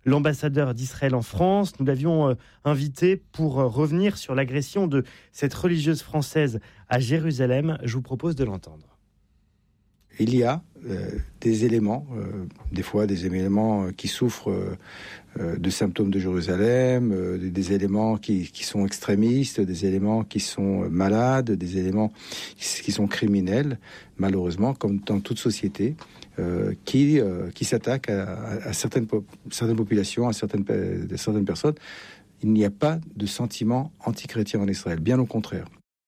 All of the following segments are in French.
l'ambassadeur d'Israël en France. Nous l'avions invité pour revenir sur l'agression de cette religieuse française à Jérusalem. Je vous propose de l'entendre. Il y a des éléments, des fois des éléments qui souffrent de symptômes de Jérusalem, des éléments qui sont extrémistes, des éléments qui sont malades, des éléments qui sont criminels, malheureusement, comme dans toute société, qui s'attaquent à certaines populations, à certaines personnes. Il n'y a pas de sentiment antichrétien en Israël, bien au contraire.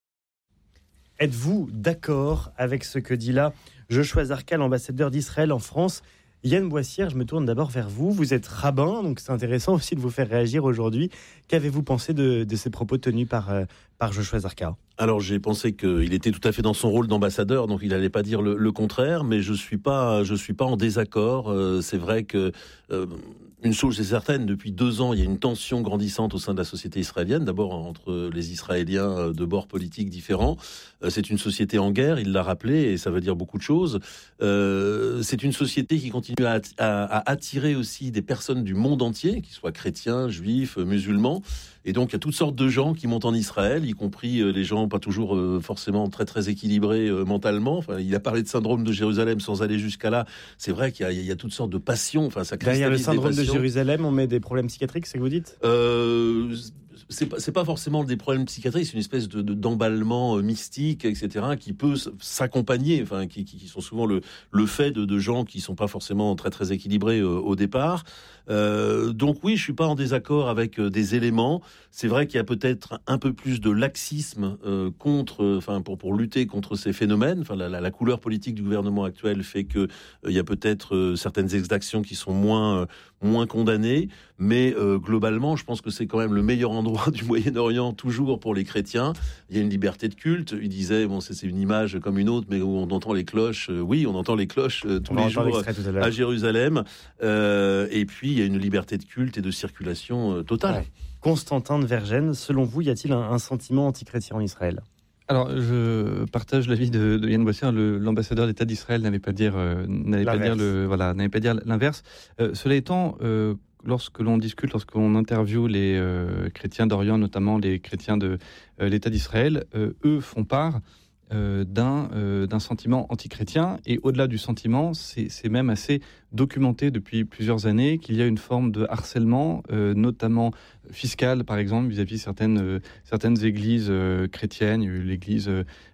Êtes-vous d'accord avec ce que dit là Joshua Zarka, l'ambassadeur d'Israël en France? Yann Boissière, je me tourne d'abord vers vous. Vous êtes rabbin, donc c'est intéressant aussi de vous faire réagir aujourd'hui. Qu'avez-vous pensé de ces propos tenus par Joshua Zarka? Alors j'ai pensé qu'il était tout à fait dans son rôle d'ambassadeur, donc il n'allait pas dire le contraire, mais je suis pas en désaccord. C'est vrai que une chose est certaine, depuis 2 ans, il y a une tension grandissante au sein de la société israélienne, d'abord entre les Israéliens de bords politiques différents. C'est une société en guerre, il l'a rappelé, et ça veut dire beaucoup de choses. C'est une société qui continue à attirer aussi des personnes du monde entier, qu'ils soient chrétiens, juifs, musulmans. Et donc, il y a toutes sortes de gens qui montent en Israël, y compris les gens pas toujours forcément très, très équilibrés mentalement. Enfin, il a parlé de syndrome de Jérusalem sans aller jusqu'à là. C'est vrai qu'il y a toutes sortes de passions. Enfin, ça cristallise. Derrière le syndrome de Jérusalem, on met des problèmes psychiatriques, c'est ce que vous dites ? C'est pas forcément des problèmes psychiatriques, c'est une espèce d'emballement mystique, etc., qui peut s'accompagner, enfin, qui sont souvent le fait de gens qui sont pas forcément très très équilibrés au départ. Donc oui, je suis pas en désaccord avec des éléments. C'est vrai qu'il y a peut-être un peu plus de laxisme pour lutter contre ces phénomènes. Enfin, la couleur politique du gouvernement actuel fait que il y a peut-être certaines exactions qui sont moins condamnées, mais globalement, je pense que c'est quand même le meilleur endroit du Moyen-Orient, toujours pour les chrétiens. Il y a une liberté de culte. Il disait, bon, c'est une image comme une autre, mais où on entend les cloches. Oui, on entend les cloches tous les jours à Jérusalem. Et puis, il y a une liberté de culte et de circulation totale. Ouais. Constantin de Vergennes, selon vous, y a-t-il un sentiment antichrétien en Israël ? Alors, je partage l'avis de Yann Boissière. L'ambassadeur d'État d'Israël n'allait pas dire l'inverse. Cela étant, lorsque l'on interviewe les chrétiens d'Orient, notamment les chrétiens de l'État d'Israël, eux font part d'un sentiment antichrétien, et au-delà du sentiment, c'est même assez documenté depuis plusieurs années qu'il y a une forme de harcèlement, notamment fiscal, par exemple, vis-à-vis certaines églises chrétiennes. Il y a eu l'église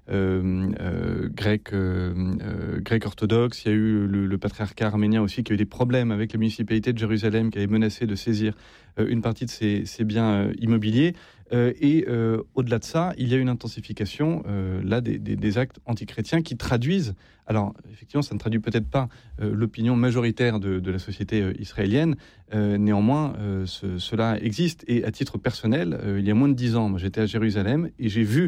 grecque orthodoxe, il y a eu le patriarcat arménien aussi, qui a eu des problèmes avec la municipalité de Jérusalem, qui avait menacé de saisir une partie de ses biens immobiliers. Et au-delà de ça, il y a une intensification des actes antichrétiens qui traduisent, alors effectivement ça ne traduit peut-être pas l'opinion majoritaire de la société israélienne, néanmoins cela existe. Et à titre personnel, il y a moins de 10 ans, moi j'étais à Jérusalem et j'ai vu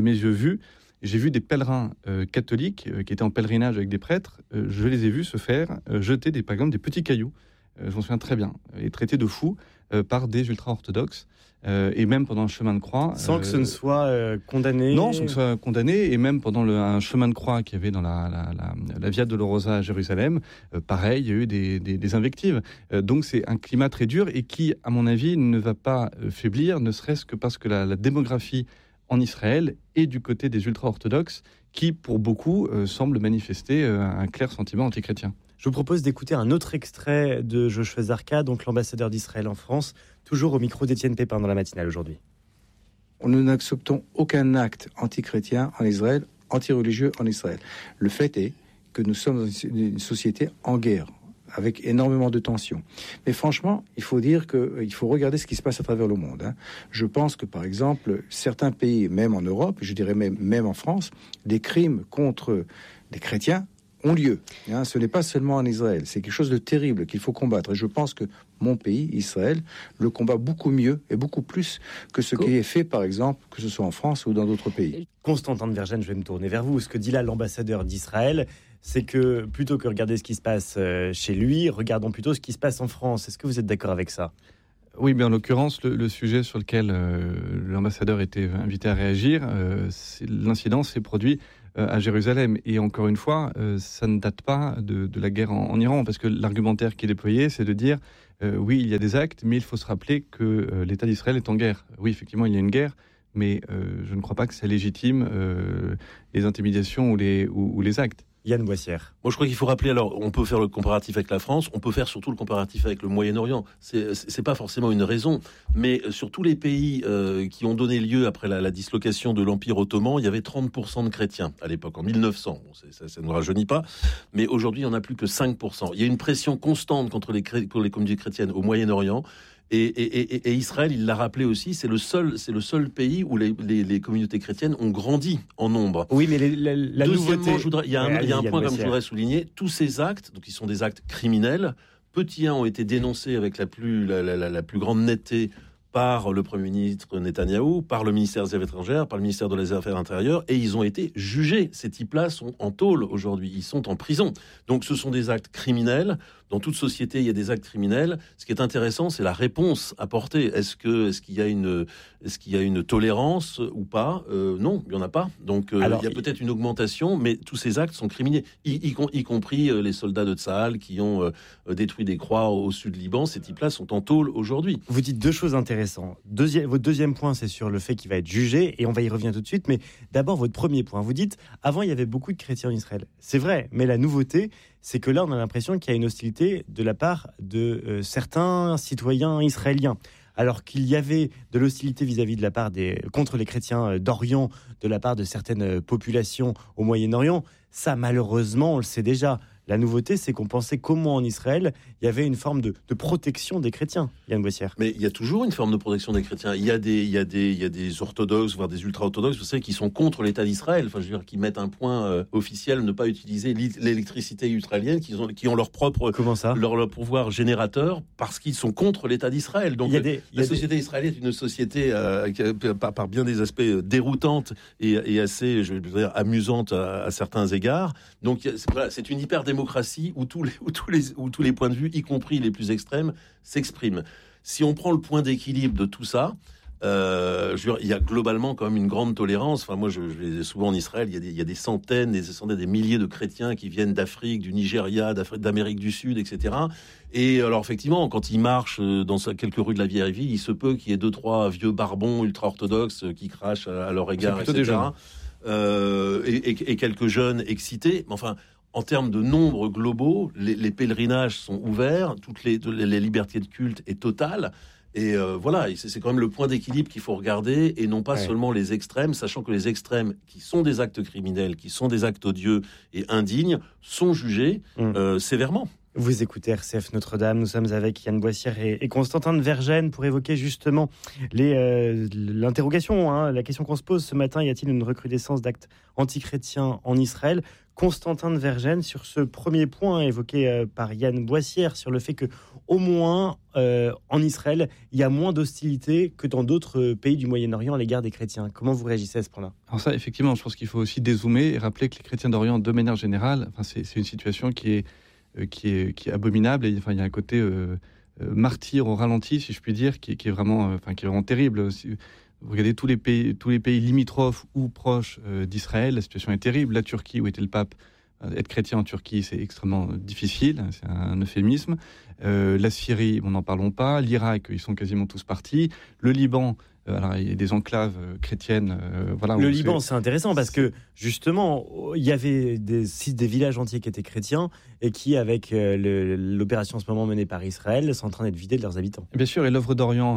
des pèlerins catholiques qui étaient en pèlerinage avec des prêtres, je les ai vus se faire jeter par exemple des petits cailloux, je m'en souviens très bien, et traités de fous par des ultra-orthodoxes. Et même pendant le chemin de croix... Sans que ce ne soit condamné. Non, sans que ce soit condamné. Et même pendant un chemin de croix qu'il y avait dans la Via Dolorosa à Jérusalem, pareil, il y a eu des invectives. Donc c'est un climat très dur et qui, à mon avis, ne va pas faiblir, ne serait-ce que parce que la démographie en Israël est du côté des ultra-orthodoxes qui, pour beaucoup, semblent manifester un clair sentiment antichrétien. Je vous propose d'écouter un autre extrait de Joshua Zarka, donc l'ambassadeur d'Israël en France, toujours au micro d'Étienne Pépin dans la matinale aujourd'hui. Nous n'acceptons aucun acte antichrétien en Israël, anti-religieux en Israël. Le fait est que nous sommes dans une société en guerre, avec énormément de tensions. Mais franchement, il faut dire qu'il faut regarder ce qui se passe à travers le monde. Je pense que, par exemple, certains pays, même en Europe, je dirais même en France, des crimes contre des chrétiens ont lieu. Ce n'est pas seulement en Israël. C'est quelque chose de terrible qu'il faut combattre. Et je pense que mon pays, Israël, le combat beaucoup mieux et beaucoup plus que ce qui est fait, par exemple, que ce soit en France ou dans d'autres pays. Constantin de Vergennes, je vais me tourner vers vous. Ce que dit là l'ambassadeur d'Israël, c'est que plutôt que regarder ce qui se passe chez lui, regardons plutôt ce qui se passe en France. Est-ce que vous êtes d'accord avec ça ? Oui, mais en l'occurrence, le sujet sur lequel l'ambassadeur était invité à réagir, l'incident s'est produit à Jérusalem. Et encore une fois, ça ne date pas de la guerre en Iran, parce que l'argumentaire qui est déployé, c'est de dire oui, il y a des actes, mais il faut se rappeler que l'État d'Israël est en guerre. Oui, effectivement, il y a une guerre, mais je ne crois pas que ça légitime les intimidations ou les actes. Yann Boissière. Moi, je crois qu'il faut rappeler, alors, on peut faire le comparatif avec la France, on peut faire surtout le comparatif avec le Moyen-Orient. C'est pas forcément une raison, mais sur tous les pays qui ont donné lieu après la dislocation de l'Empire ottoman, il y avait 30% de chrétiens à l'époque, en 1900. Bon, ça ne nous rajeunit pas, mais aujourd'hui, il n'y en a plus que 5%. Il y a une pression constante contre les communautés chrétiennes au Moyen-Orient. Et Israël, il l'a rappelé aussi, c'est le seul pays où les communautés chrétiennes ont grandi en nombre. Oui, mais la nouveauté... Il y a un point comme je voudrais souligner, tous ces actes, donc ils sont des actes criminels, petits uns ont été dénoncés avec la plus grande netteté par le Premier ministre Netanyahou, par le ministère des Affaires étrangères, par le ministère des Affaires intérieures, et ils ont été jugés. Ces types-là sont en tôle aujourd'hui, ils sont en prison. Donc ce sont des actes criminels. Dans toute société, il y a des actes criminels. Ce qui est intéressant, c'est la réponse apportée. Est-ce qu'il y a une tolérance ou pas ? Non, il n'y en a pas. Donc il y a peut-être une augmentation, mais tous ces actes sont criminels, y compris les soldats de Tsahal qui ont détruit des croix au sud Liban. Ces types-là sont en tôle aujourd'hui. Vous dites deux choses intéressantes. Votre deuxième point, c'est sur le fait qu'il va être jugé, et on va y revenir tout de suite. Mais d'abord, votre premier point. Vous dites, avant, il y avait beaucoup de chrétiens en Israël. C'est vrai, mais la nouveauté, c'est que là, on a l'impression qu'il y a une hostilité de la part de certains citoyens israéliens. Alors qu'il y avait de l'hostilité vis-à-vis de la part contre les chrétiens d'Orient, de la part de certaines populations au Moyen-Orient, ça, malheureusement, on le sait déjà. La nouveauté, c'est qu'on pensait qu'au moins en Israël, il y avait une forme de protection des chrétiens, Yann Boissière. Mais il y a toujours une forme de protection des chrétiens. Il y a des orthodoxes, voire des ultra-orthodoxes, vous savez, qui sont contre l'État d'Israël. Enfin, je veux dire, qui mettent un point officiel, ne pas utiliser l'électricité israélienne, qui ont leur propre leur pouvoir générateur, parce qu'ils sont contre l'État d'Israël. Donc, la société israélienne est une société par bien des aspects déroutante et assez, je veux dire, amusante à certains égards. Donc, c'est une hyper-démocratie où tous les points de vue, y compris les plus extrêmes, s'expriment. Si on prend le point d'équilibre de tout ça, il y a globalement quand même une grande tolérance. Enfin, moi, je vais souvent en Israël, il y a des centaines, des milliers de chrétiens qui viennent d'Afrique, du Nigeria, d'Amérique du Sud, etc. Et alors, effectivement, quand ils marchent dans quelques rues de la vieille ville, il se peut qu'il y ait 2-3 vieux barbons ultra-orthodoxes qui crachent à leur égard, etc. Et quelques jeunes excités. Mais enfin, en termes de nombre globaux, les pèlerinages sont ouverts, toutes les libertés de culte est totale. Et voilà, c'est quand même le point d'équilibre qu'il faut regarder, et non pas seulement les extrêmes, sachant que les extrêmes, qui sont des actes criminels, qui sont des actes odieux et indignes, sont jugés sévèrement. Vous écoutez RCF Notre-Dame, nous sommes avec Yann Boissière et Constantin de Vergennes pour évoquer justement l'interrogation, la question qu'on se pose ce matin, y a-t-il une recrudescence d'actes antichrétiens en Israël ? Constantin de Vergennes, sur ce premier point évoqué par Yann Boissière, sur le fait que au moins en Israël, il y a moins d'hostilité que dans d'autres pays du Moyen-Orient à l'égard des chrétiens. Comment vous réagissez à ce point-là ? Alors ça, effectivement, je pense qu'il faut aussi dézoomer et rappeler que les chrétiens d'Orient, de manière générale, c'est une situation qui est abominable, et enfin il y a un côté martyr au ralenti, si je puis dire, qui est vraiment terrible. Vous regardez tous les pays limitrophes ou proches d'Israël, la situation est terrible. La Turquie, où était le pape, être chrétien en Turquie, c'est extrêmement difficile, c'est un euphémisme. La Syrie, n'en parlons pas. L'Irak, ils sont quasiment tous partis. Le Liban, alors il y a des enclaves chrétiennes. Le Liban, c'est intéressant parce que justement, il y avait des villages entiers qui étaient chrétiens et qui, avec l'opération en ce moment menée par Israël, sont en train d'être vidés de leurs habitants. Bien sûr, et l'œuvre d'Orient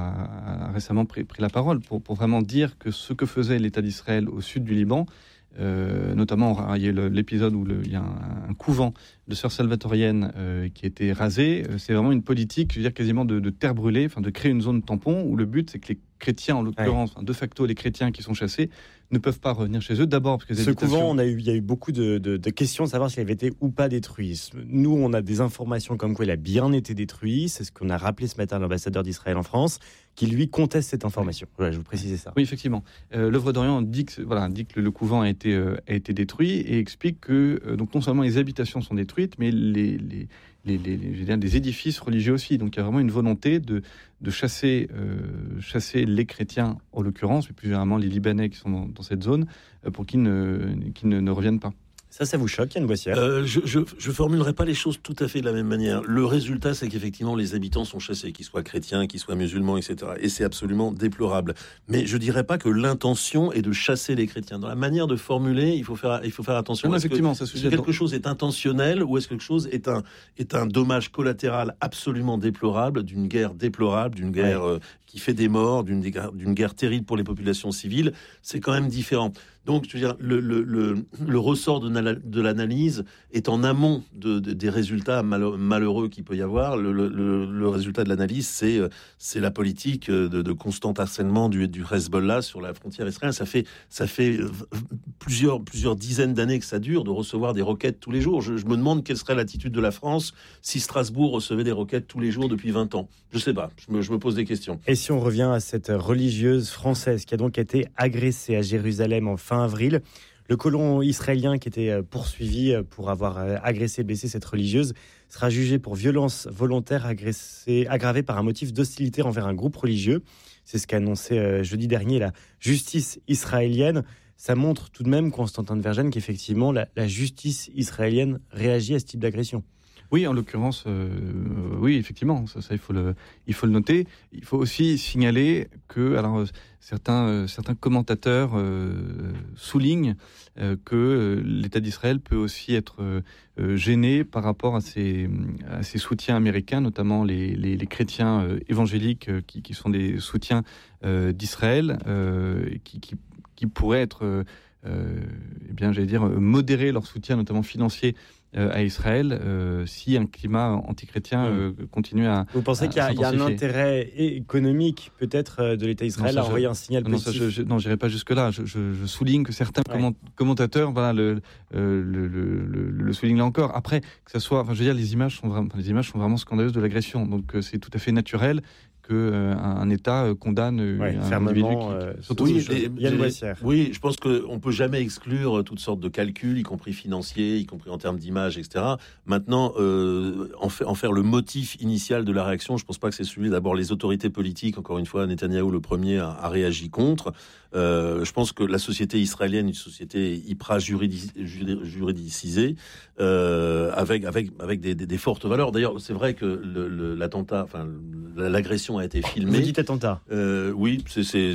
a récemment pris la parole pour vraiment dire que ce que faisait l'État d'Israël au sud du Liban, notamment il y a l'épisode où il y a un couvent de sœurs salvatoriennes qui a été rasé, c'est vraiment une politique, je veux dire, quasiment de terre brûlée, de créer une zone tampon où le but c'est que les chrétiens, en l'occurrence, de facto les chrétiens qui sont chassés, ne peuvent pas revenir chez eux. D'abord parce que ce couvent, il y a eu beaucoup de questions de savoir s'il avait été ou pas détruit. Nous, on a des informations comme quoi il a bien été détruit. C'est ce qu'on a rappelé ce matin à l'ambassadeur d'Israël en France, qui lui conteste cette information. Voilà, je vous précisais ça. Oui, effectivement. L'œuvre d'Orient dit que le couvent a été détruit et explique que donc non seulement les habitations sont détruites, mais les des édifices religieux aussi. Donc il y a vraiment une volonté de chasser les chrétiens, en l'occurrence, mais plus généralement les Libanais qui sont dans cette zone, pour qu'ils ne reviennent pas. Ça vous choque, Yann Boissière? Je formulerai pas les choses tout à fait de la même manière. Le résultat, c'est qu'effectivement, les habitants sont chassés, qu'ils soient chrétiens, qu'ils soient musulmans, etc. Et c'est absolument déplorable. Mais je dirais pas que l'intention est de chasser les chrétiens. Dans la manière de formuler, il faut faire attention. Effectivement, est-ce que quelque chose est intentionnel ou est-ce que quelque chose est un dommage collatéral absolument déplorable, d'une guerre déplorable, d'une guerre qui fait des morts, d'une guerre terrible pour les populations civiles? C'est quand même différent. Donc, je veux dire, le ressort de l'analyse est en amont des résultats malheureux qu'il peut y avoir. Le résultat de l'analyse, c'est la politique de constant harcèlement du Hezbollah sur la frontière israélienne. Ça fait plusieurs dizaines d'années que ça dure de recevoir des roquettes tous les jours. Je me demande quelle serait l'attitude de la France si Strasbourg recevait des roquettes tous les jours depuis 20 ans. Je sais pas, je me pose des questions. Et si on revient à cette religieuse française qui a donc été agressée à Jérusalem en fin avril, le colon israélien qui était poursuivi pour avoir agressé et blessé cette religieuse sera jugé pour violence volontaire aggravée par un motif d'hostilité envers un groupe religieux. C'est ce qu'a annoncé jeudi dernier la justice israélienne. Ça montre tout de même, Constantin de Vergennes, qu'effectivement la justice israélienne réagit à ce type d'agression. Oui, en l'occurrence, oui, effectivement, ça il faut le noter. Il faut aussi signaler que, certains commentateurs soulignent que l'État d'Israël peut aussi être gêné par rapport à ses soutiens américains, notamment les chrétiens évangéliques qui sont des soutiens d'Israël, qui pourraient être, modérer leur soutien, notamment financier, à Israël, si un climat antichrétien continue à. Vous pensez qu'il y a un intérêt économique peut-être de l'État d'Israël à envoyer un signal positif? Non, j'irai pas jusque là. Je souligne que certains commentateurs, le soulignent là encore. Après, que ça soit, les images sont vraiment scandaleuses de l'agression. Donc c'est tout à fait naturel qu'un État condamne un fermement, Yann Boissière. Oui, je pense qu'on ne peut jamais exclure toutes sortes de calculs, y compris financiers, y compris en termes d'image, etc. Maintenant, en faire le motif initial de la réaction, je ne pense pas que c'est celui d'abord les autorités politiques. Encore une fois, Netanyahou, le premier, a réagi contre. Je pense que la société israélienne, une société hyper juridicisée, avec des fortes valeurs. D'ailleurs, c'est vrai que l'agression a été filmée. Vous dites attentat. Oui, c'est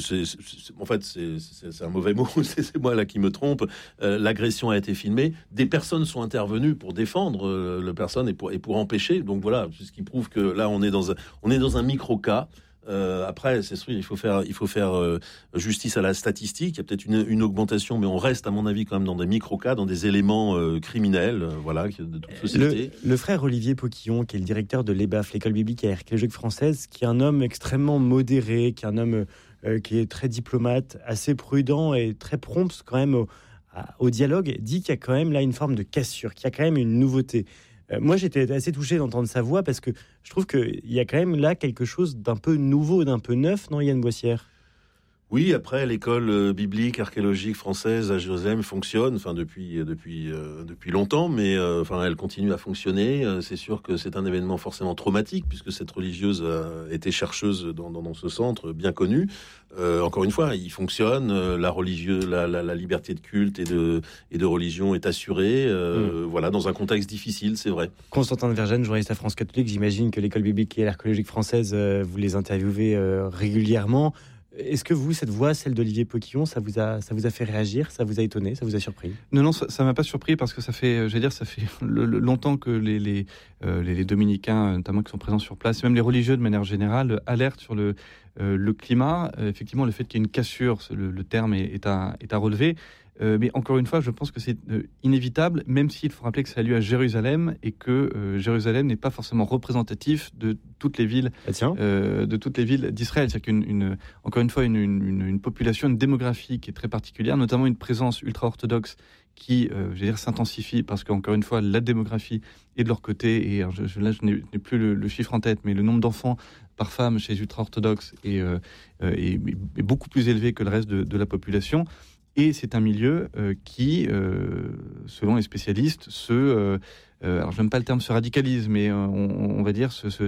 un mauvais mot. C'est moi là qui me trompe. L'agression a été filmée. Des personnes sont intervenues pour défendre la personne et pour empêcher. Donc voilà, c'est ce qui prouve que là on est dans un micro-cas. Après, c'est sûr, il faut faire justice à la statistique. Il y a peut-être une augmentation, mais on reste, à mon avis, quand même dans des micro-cas, dans des éléments criminels, de toute société. Le frère Olivier Poquillon, qui est le directeur de l'EBAF, l'école biblique et archéologique française, qui est un homme extrêmement modéré, qui est un homme qui est très diplomate, assez prudent et très prompt quand même au dialogue, dit qu'il y a quand même là une forme de cassure, qu'il y a quand même une nouveauté. Moi, j'étais assez touché d'entendre sa voix parce que je trouve qu'il y a quand même là quelque chose d'un peu nouveau, d'un peu neuf, non, Yann Boissière? Oui, après, l'école biblique, archéologique française à Jérusalem fonctionne, depuis longtemps, mais elle continue à fonctionner. C'est sûr que c'est un événement forcément traumatique puisque cette religieuse était chercheuse dans ce centre bien connu. Encore une fois, il fonctionne. La liberté de culte et de religion est assurée. Dans un contexte difficile, c'est vrai. Constantin de Vergennes, journaliste à France Catholique, j'imagine que l'école biblique et archéologique française, vous les interviewez régulièrement. Est-ce que vous, cette voix, celle d'Olivier Poquillon, ça vous a fait réagir, ça vous a étonné, ça vous a surpris? Non, ça m'a pas surpris parce que ça fait longtemps que les dominicains, notamment qui sont présents sur place, et même les religieux de manière générale, alertent sur le climat. Effectivement, le fait qu'il y ait une cassure, le terme est à relever. Mais encore une fois, je pense que c'est inévitable, même s'il faut rappeler que ça a lieu à Jérusalem et que Jérusalem n'est pas forcément représentatif de toutes les villes, d'Israël. C'est-à-dire encore une fois, une population, une démographie qui est très particulière, notamment une présence ultra-orthodoxe qui, s'intensifie parce qu'encore une fois, la démographie est de leur côté. Et je n'ai plus le chiffre en tête, mais le nombre d'enfants par femme chez les ultra-orthodoxes est beaucoup plus élevé que le reste de la population. Et c'est un milieu qui, selon les spécialistes, se alors j'aime pas le terme se radicalise, mais on va dire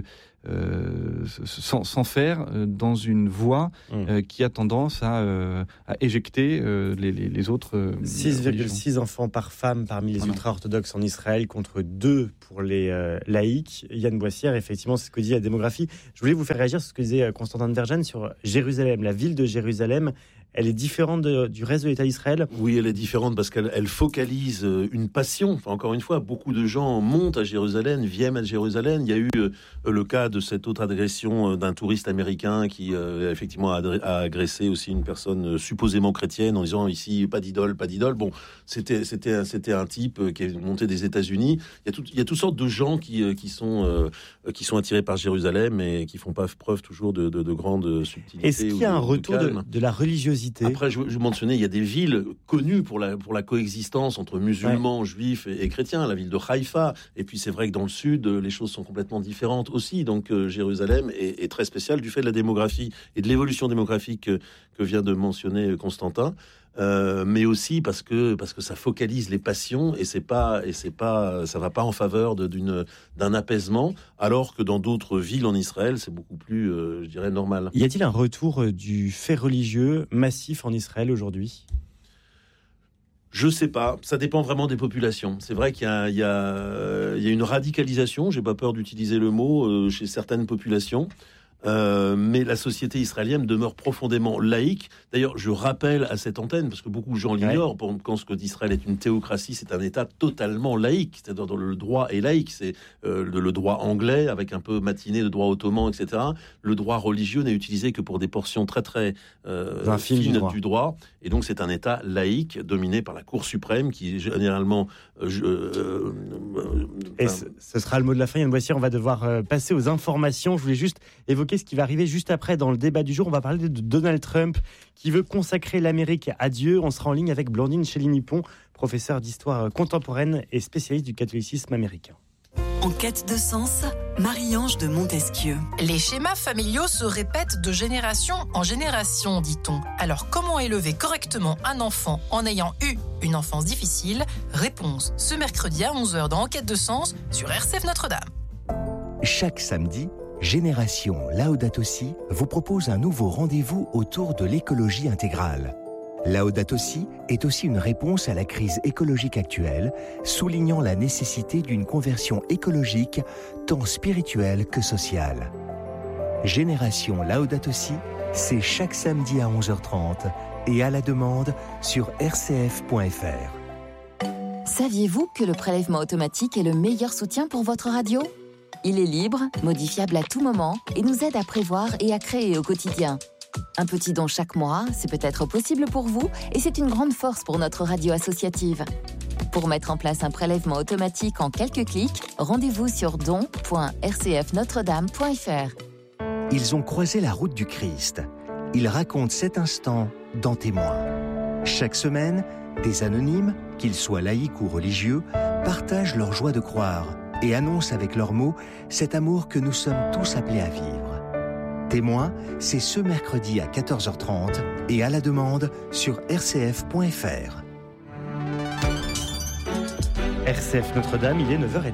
s'en faire dans une voie qui a tendance à éjecter les autres. 6,6 enfants par femme parmi les ultra-orthodoxes en Israël contre 2 pour les laïcs. Yann Boissière, effectivement, c'est ce que dit la démographie. Je voulais vous faire réagir sur ce que disait Constantin de Vergennes sur Jérusalem. La ville de Jérusalem, elle est différente du reste de l'État d'Israël ? Oui, elle est différente parce qu'elle focalise une passion. Enfin, encore une fois, beaucoup de gens montent à Jérusalem, viennent à Jérusalem. Il y a eu le cas de cette autre agression d'un touriste américain qui effectivement a agressé aussi une personne supposément chrétienne en disant ici pas d'idole, pas d'idole. Bon, c'était un type qui est monté des États-Unis. Il y a toutes sortes de gens qui sont attirés par Jérusalem et qui font pas preuve toujours de grande subtilité. Est-ce qu'il y a un retour de la religiosité ? Après, je mentionnais, il y a des villes connues pour la coexistence entre musulmans, juifs et chrétiens. La ville de Haïfa. Et puis, c'est vrai que dans le sud, les choses sont complètement différentes aussi. Donc, Jérusalem est très spéciale du fait de la démographie et de l'évolution démographique que vient de mentionner Constantin. Mais aussi parce que ça focalise les passions et ça va pas en faveur d'un apaisement, alors que dans d'autres villes en Israël, c'est beaucoup plus, je dirais, normal. Y a-t-il un retour du fait religieux massif en Israël aujourd'hui ? Je sais pas, ça dépend vraiment des populations. C'est vrai qu'il y a une radicalisation, j'ai pas peur d'utiliser le mot, chez certaines populations. Mais la société israélienne demeure profondément laïque. D'ailleurs, je rappelle à cette antenne, parce que beaucoup de gens l'ignorent, pensent que d'Israël est une théocratie, c'est un État totalement laïque. C'est-à-dire que le droit est laïque. C'est le droit anglais, avec un peu matiné de droit ottoman, etc. Le droit religieux n'est utilisé que pour des portions très très fines du droit. Et donc, c'est un État laïque, dominé par la Cour suprême, qui généralement... Et ce sera le mot de la fin, Yann Boissière. On va devoir passer aux informations. Je voulais juste évoquer ce qui va arriver juste après dans le débat du jour. On va parler de Donald Trump qui veut consacrer l'Amérique à Dieu. On sera en ligne avec Blandine Chély-Nippon, professeure d'histoire contemporaine et spécialiste du catholicisme américain. En quête de sens, Marie-Ange de Montesquieu. Les schémas familiaux se répètent de génération en génération, dit-on. Alors comment élever correctement un enfant en ayant eu une enfance difficile ? Réponse ce mercredi à 11h dans En quête de sens sur RCF Notre-Dame. Chaque samedi, Génération Laudato Si vous propose un nouveau rendez-vous autour de l'écologie intégrale. Laudato Si est aussi une réponse à la crise écologique actuelle, soulignant la nécessité d'une conversion écologique tant spirituelle que sociale. Génération Laudato Si, c'est chaque samedi à 11h30 et à la demande sur rcf.fr. Saviez-vous que le prélèvement automatique est le meilleur soutien pour votre radio ? Il est libre, modifiable à tout moment et nous aide à prévoir et à créer au quotidien. Un petit don chaque mois, c'est peut-être possible pour vous et c'est une grande force pour notre radio associative. Pour mettre en place un prélèvement automatique en quelques clics, rendez-vous sur don.rcfnotredame.fr. Ils ont croisé la route du Christ. Ils racontent cet instant dans Témoins. Chaque semaine, des anonymes, qu'ils soient laïcs ou religieux, partagent leur joie de croire et annoncent avec leurs mots cet amour que nous sommes tous appelés à vivre. Témoins, c'est ce mercredi à 14h30 et à la demande sur rcf.fr. RCF Notre-Dame, il est 9h30.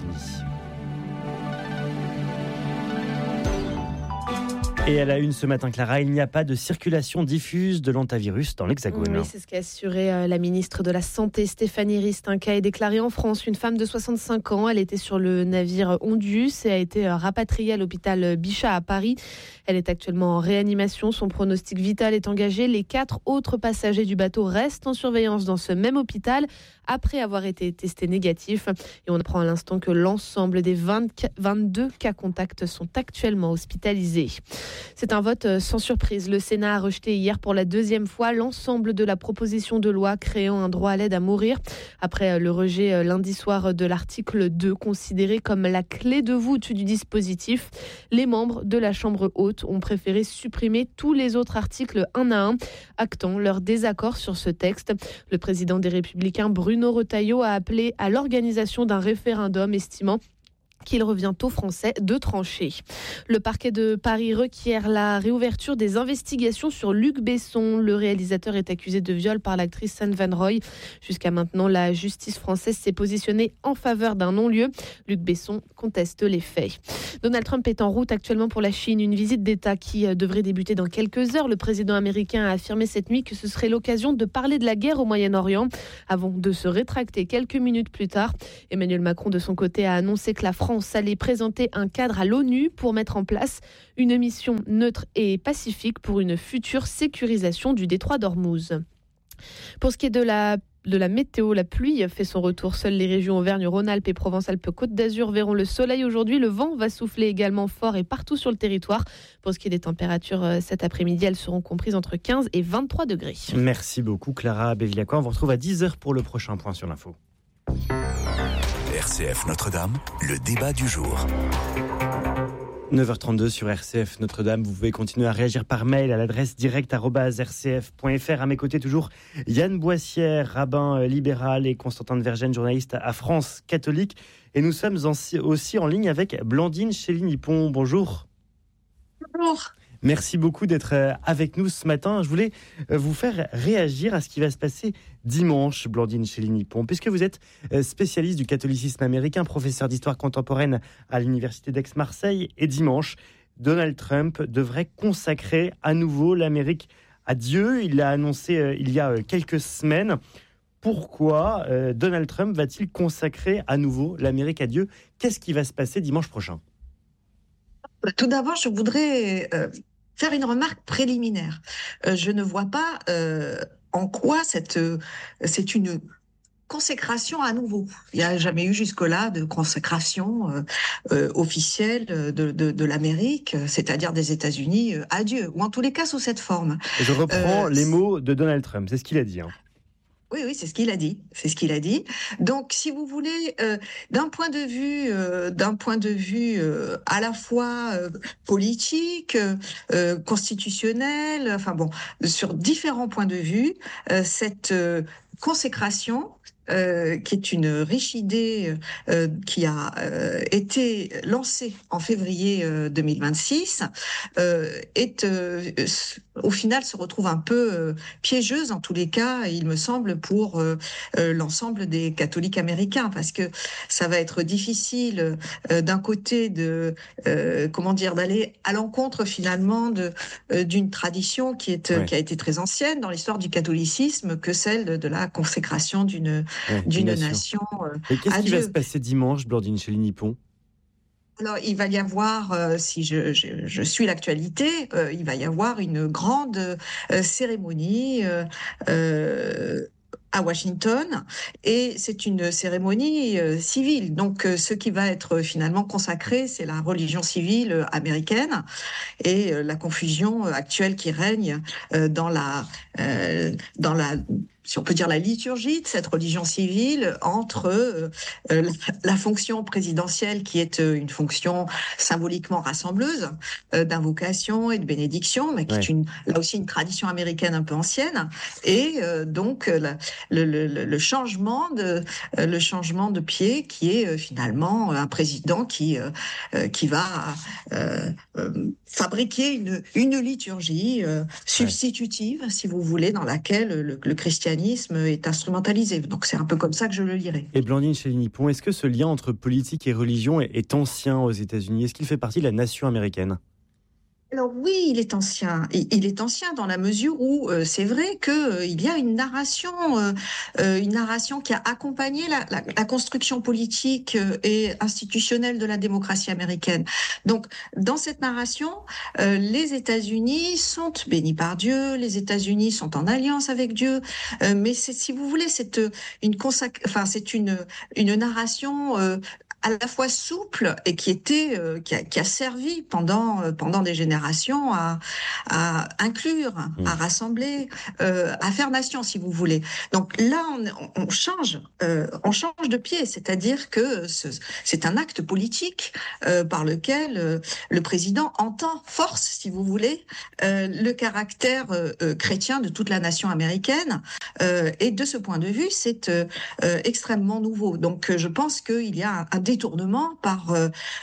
Et à la une ce matin, Clara, il n'y a pas de circulation diffuse de l'hantavirus dans l'Hexagone. Oui, c'est ce qu'a assuré la ministre de la Santé, Stéphanie Rist. Un cas est déclaré en France. Une femme de 65 ans, elle était sur le navire Ondius et a été rapatriée à l'hôpital Bichat à Paris. Elle est actuellement en réanimation. Son pronostic vital est engagé. Les 4 autres passagers du bateau restent en surveillance dans ce même hôpital après avoir été testés négatifs. Et on apprend à l'instant que l'ensemble des 22 cas contacts sont actuellement hospitalisés. C'est un vote sans surprise. Le Sénat a rejeté hier pour la 2e fois l'ensemble de la proposition de loi créant un droit à l'aide à mourir. Après le rejet lundi soir de l'article 2, considéré comme la clé de voûte du dispositif, les membres de la Chambre haute ont préféré supprimer tous les autres articles un à un, actant leur désaccord sur ce texte. Le président des Républicains, Bruno Retailleau, a appelé à l'organisation d'un référendum, estimant qu'il revient aux Français de trancher. Le parquet de Paris requiert la réouverture des investigations sur Luc Besson. Le réalisateur est accusé de viol par l'actrice San Van Roy. Jusqu'à maintenant, la justice française s'est positionnée en faveur d'un non-lieu. Luc Besson conteste les faits. Donald Trump est en route actuellement pour la Chine. Une visite d'État qui devrait débuter dans quelques heures. Le président américain a affirmé cette nuit que ce serait l'occasion de parler de la guerre au Moyen-Orient avant de se rétracter quelques minutes plus tard. Emmanuel Macron, de son côté, a annoncé que la France allait présenter un cadre à l'ONU pour mettre en place une mission neutre et pacifique pour une future sécurisation du détroit d'Ormuz. Pour ce qui est de la météo, la pluie fait son retour. Seules les régions Auvergne-Rhône-Alpes et Provence-Alpes-Côte d'Azur verront le soleil aujourd'hui. Le vent va souffler également fort et partout sur le territoire. Pour ce qui est des températures cet après-midi, elles seront comprises entre 15 et 23 degrés. Merci beaucoup Clara Bévilacqua. On vous retrouve à 10h pour le prochain point sur l'info. RCF Notre-Dame, le débat du jour. 9h32 sur RCF Notre-Dame. Vous pouvez continuer à réagir par mail à l'adresse direct@rcf.fr. À mes côtés toujours Yann Boissière, rabbin libéral, et Constantin de Vergennes, journaliste à France Catholique. Et nous sommes aussi en ligne avec Blandine Chély-Nippon. Bonjour. Bonjour. Merci beaucoup d'être avec nous ce matin. Je voulais vous faire réagir à ce qui va se passer dimanche, Blandine Chély-Nippon, puisque vous êtes spécialiste du catholicisme américain, professeur d'histoire contemporaine à l'université d'Aix-Marseille. Et dimanche, Donald Trump devrait consacrer à nouveau l'Amérique à Dieu. Il l'a annoncé il y a quelques semaines. Pourquoi Donald Trump va-t-il consacrer à nouveau l'Amérique à Dieu ? Qu'est-ce qui va se passer dimanche prochain ? Tout d'abord, je voudrais faire une remarque préliminaire. Je ne vois pas en quoi c'est une consécration à nouveau. Il n'y a jamais eu jusque-là de consécration officielle de l'Amérique, c'est-à-dire des États-Unis à Dieu, ou en tous les cas sous cette forme. Je reprends les mots de Donald Trump, c'est ce qu'il a dit. Oui, c'est ce qu'il a dit. Donc, si vous voulez, d'un point de vue à la fois politique, constitutionnel, enfin bon, sur différents points de vue, cette consécration, qui est une riche idée qui a été lancée en février 2026, au final se retrouve un peu piégeuse, en tous les cas, il me semble, pour l'ensemble des catholiques américains, parce que ça va être difficile d'un côté d'aller à l'encontre finalement d'une tradition qui a été très ancienne dans l'histoire du catholicisme, que celle de la consécration d'une nation Et qu'est-ce qui va se passer dimanche, Blandine Chély-Nippon ? Alors, il va y avoir, si je suis l'actualité, il va y avoir une grande cérémonie à Washington, et c'est une cérémonie civile. Donc, ce qui va être finalement consacré, c'est la religion civile américaine et la confusion actuelle qui règne dans la si on peut dire la liturgie de cette religion civile entre la fonction présidentielle, qui est une fonction symboliquement rassembleuse d'invocation et de bénédiction, mais qui est là aussi une tradition américaine un peu ancienne, et donc le changement de pied, qui est finalement un président qui va fabriquer une liturgie substitutive, si vous voulez, dans laquelle le christianisme est instrumentalisé. Donc c'est un peu comme ça que je le lirai. Et Blandine Chély-Nippon, est-ce que ce lien entre politique et religion est ancien aux États-Unis ? Est-ce qu'il fait partie de la nation américaine ? Alors oui, il est ancien. Il est ancien dans la mesure où c'est vrai qu'il y a une narration qui a accompagné la construction politique et institutionnelle de la démocratie américaine. Donc dans cette narration, les États-Unis sont bénis par Dieu, les États-Unis sont en alliance avec Dieu, mais si vous voulez, c'est une narration à la fois souple et qui a servi pendant des générations à inclure, à rassembler, à faire nation, si vous voulez. Donc là, on change de pied, c'est-à-dire que c'est un acte politique par lequel le président force, si vous voulez, le caractère chrétien de toute la nation américaine. Et de ce point de vue, c'est extrêmement nouveau. Donc je pense qu'il y a un détournement par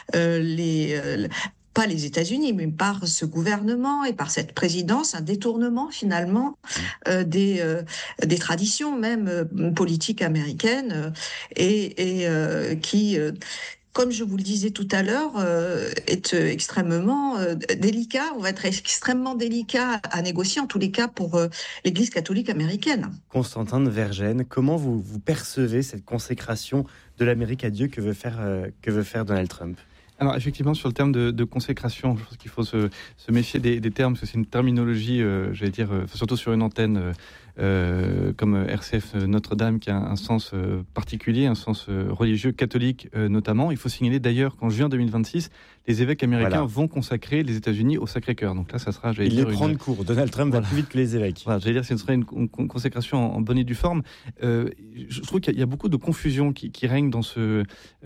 pas les États-Unis, mais par ce gouvernement et par cette présidence, un détournement finalement des traditions même politiques américaines et qui comme je vous le disais tout à l'heure, est extrêmement délicat. On va être extrêmement délicat à négocier, en tous les cas pour l'Église catholique américaine. Constantin de Vergennes, comment vous percevez cette consécration de l'Amérique à Dieu que veut faire Donald Trump ? Alors effectivement, sur le terme de consécration, je pense qu'il faut se méfier des termes, parce que c'est une terminologie, surtout sur une antenne comme RCF Notre-Dame, qui a un sens particulier, un sens religieux, catholique notamment. Il faut signaler d'ailleurs qu'en juin 2026, les évêques américains vont consacrer les États-Unis au Sacré-Cœur. Donc là, ça sera, il les prend de court. Donald Trump va plus vite que les évêques. Voilà, j'allais dire que ce serait une consécration en bonne et due forme. Je trouve qu'il y a beaucoup de confusion qui règne dans ce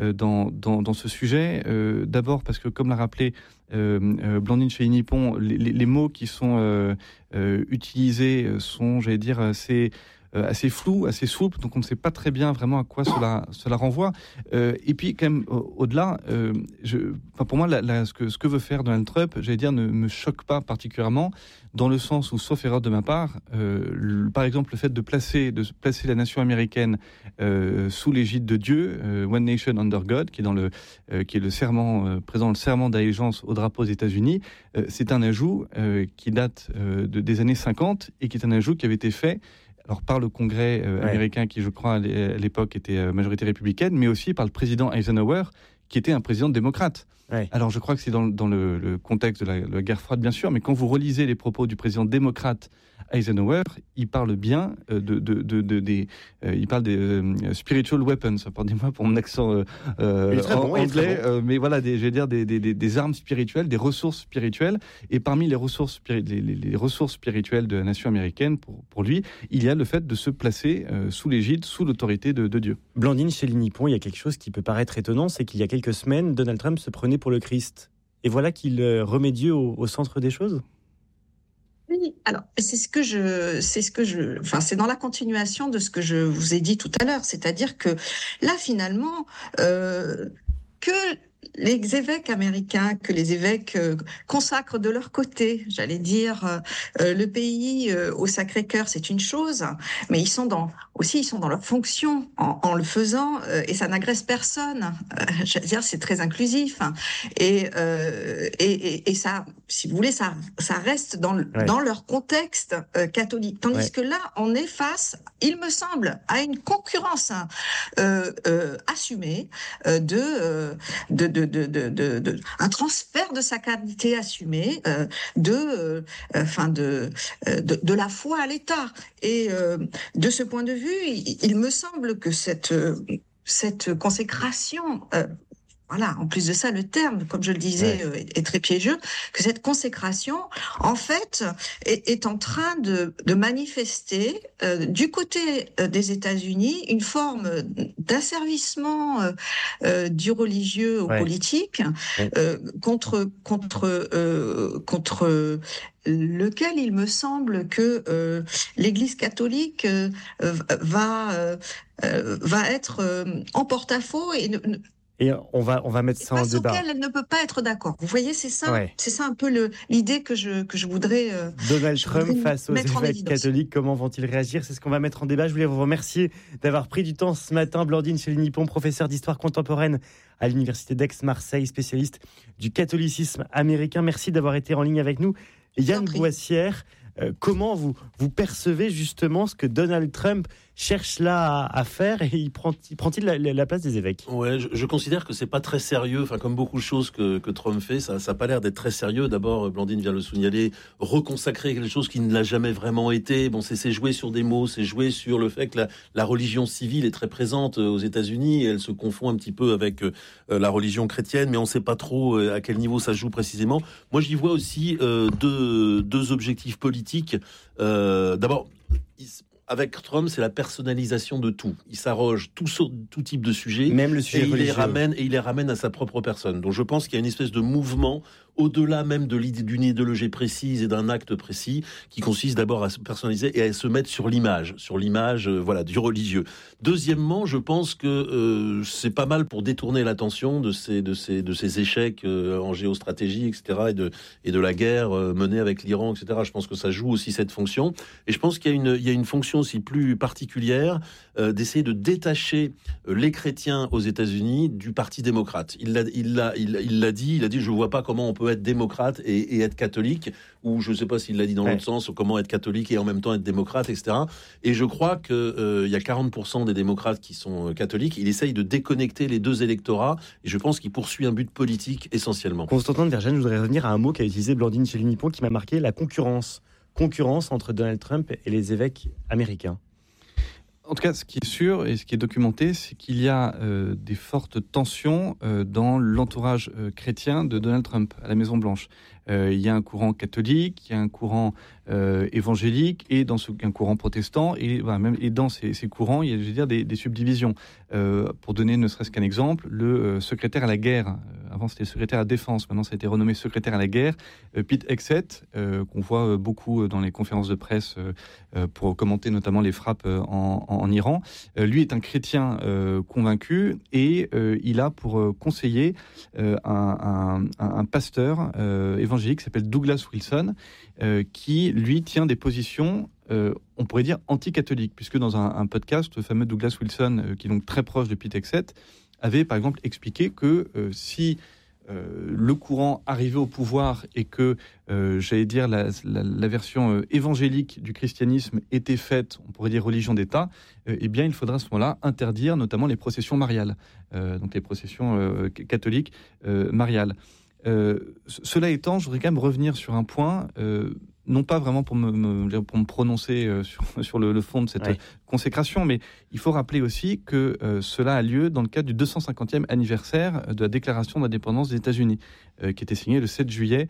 sujet. D'abord parce que, comme l'a rappelé Blandine Chély-Nippon, les mots qui sont utilisés sont, j'allais dire, assez flous, assez souples, donc on ne sait pas très bien vraiment à quoi cela renvoie. Et puis, quand même, au-delà, pour moi, ce que veut faire Donald Trump, j'allais dire, ne me choque pas particulièrement, dans le sens où, sauf erreur de ma part, par exemple, le fait de placer la nation américaine sous l'égide de Dieu, One Nation Under God, qui est le serment, présent le serment d'allégeance au drapeau des États-Unis, c'est un ajout qui date des années 50 et qui est un ajout qui avait été fait par le Congrès américain, qui, je crois, à l'époque était majorité républicaine, mais aussi par le président Eisenhower, qui était un président démocrate. Ouais. Alors, je crois que c'est dans le contexte de la guerre froide, bien sûr, mais quand vous relisez les propos du président démocrate Eisenhower, il parle bien il parle des spiritual weapons. Pardonnez-moi pour mon accent anglais, mais voilà, des armes spirituelles, des ressources spirituelles. Et parmi les ressources spirituelles de la nation américaine, pour lui, il y a le fait de se placer sous l'égide, sous l'autorité de Dieu. Blandine Chély-Nippon, il y a quelque chose qui peut paraître étonnant, c'est qu'il y a quelques semaines, Donald Trump se prenait pour le Christ. Et voilà qu'il remet Dieu au centre des choses. Oui, alors c'est dans la continuation de ce que je vous ai dit tout à l'heure, c'est-à-dire que là finalement que les évêques américains, que les évêques consacrent de leur côté, j'allais dire, le pays au Sacré-Cœur, c'est une chose, mais ils sont dans leur fonction en le faisant, et ça n'agresse personne. J'allais dire, c'est très inclusif, et ça, si vous voulez, ça reste dans leur contexte catholique. Tandis que là, on est face, il me semble, à une concurrence assumée un transfert de sacralité assumé de la foi à l'État. Et de ce point de vue, il me semble que cette consécration, voilà, en plus de ça, le terme, comme je le disais, est très piégeux, que cette consécration, en fait, est en train de manifester du côté des États-Unis une forme d'asservissement du religieux au politique, contre lequel il me semble que l'Église catholique va être en porte-à-faux et on va mettre ça en débat. Elle ne peut pas être d'accord. Vous voyez, c'est ça un peu l'idée que je voudrais. Donald Trump face aux évêques catholiques, comment vont-ils réagir ? C'est ce qu'on va mettre en débat. Je voulais vous remercier d'avoir pris du temps ce matin. Blandine Chély-Nippon, professeure d'histoire contemporaine à l'université d'Aix-Marseille, spécialiste du catholicisme américain. Merci d'avoir été en ligne avec nous. Yann Boissière, comment vous percevez justement ce que Donald Trump cherche là à faire, et prend-il la place des évêques ? Ouais, je considère que c'est pas très sérieux. Enfin, comme beaucoup de choses que Trump fait, ça a pas l'air d'être très sérieux. D'abord, Blandine vient de le signaler, reconsacrer quelque chose qui ne l'a jamais vraiment été. Bon, c'est jouer sur des mots, c'est jouer sur le fait que la religion civile est très présente aux États-Unis. Elle se confond un petit peu avec la religion chrétienne, mais on sait pas trop à quel niveau ça joue précisément. Moi, j'y vois aussi deux objectifs politiques. D'abord, avec Trump, c'est la personnalisation de tout. Il s'arroge tout type de sujet, même le sujet religieux. Il les ramène à sa propre personne. Donc je pense qu'il y a une espèce de mouvement au-delà même de d'une idéologie précise et d'un acte précis, qui consiste d'abord à se personnaliser et à se mettre sur l'image du religieux. Deuxièmement, je pense que c'est pas mal pour détourner l'attention de ces échecs en géostratégie, etc., et de la guerre menée avec l'Iran, etc. Je pense que ça joue aussi cette fonction. Et je pense qu'il y a une fonction aussi plus particulière d'essayer de détacher les chrétiens aux États-Unis du Parti démocrate. Il l'a dit, je vois pas comment on peut être démocrate et être catholique, ou je sais pas s'il l'a dit dans l'autre sens, ou comment être catholique et en même temps être démocrate, etc. Et je crois que il y a 40% des démocrates qui sont catholiques. Il essaye de déconnecter les deux électorats, et je pense qu'il poursuit un but politique essentiellement. Constantin de Vergennes, je voudrais revenir à un mot qu'a utilisé Blandine Chély-Nippon qui m'a marqué, la concurrence. Concurrence entre Donald Trump et les évêques américains. En tout cas, ce qui est sûr et ce qui est documenté, c'est qu'il y a des fortes tensions dans l'entourage chrétien de Donald Trump à la Maison-Blanche. Il y a un courant catholique, il y a un courant évangélique et un courant protestant, et dans ces courants, il y a des subdivisions. Pour donner ne serait-ce qu'un exemple, le secrétaire à la guerre, avant c'était secrétaire à la défense, maintenant ça a été renommé secrétaire à la guerre, Pete Hegseth, qu'on voit beaucoup dans les conférences de presse pour commenter notamment les frappes en Iran, lui est un chrétien convaincu, et il a pour conseiller un pasteur évangélique qui s'appelle Douglas Wilson, qui lui tient des positions on pourrait dire anti-catholiques, puisque dans un podcast, le fameux Douglas Wilson, qui est donc très proche de Pete Hegseth, avait par exemple expliqué que si le courant arrivait au pouvoir et que, la version évangélique du christianisme était faite, on pourrait dire religion d'État, eh bien il faudra à ce moment-là interdire notamment les processions mariales, donc les processions catholiques mariales. Cela étant, je voudrais quand même revenir sur un point, non pas vraiment pour me prononcer sur le fond de cette consécration, mais il faut rappeler aussi que cela a lieu dans le cadre du 250e anniversaire de la déclaration d'indépendance des États-Unis, qui était signée le 4 juillet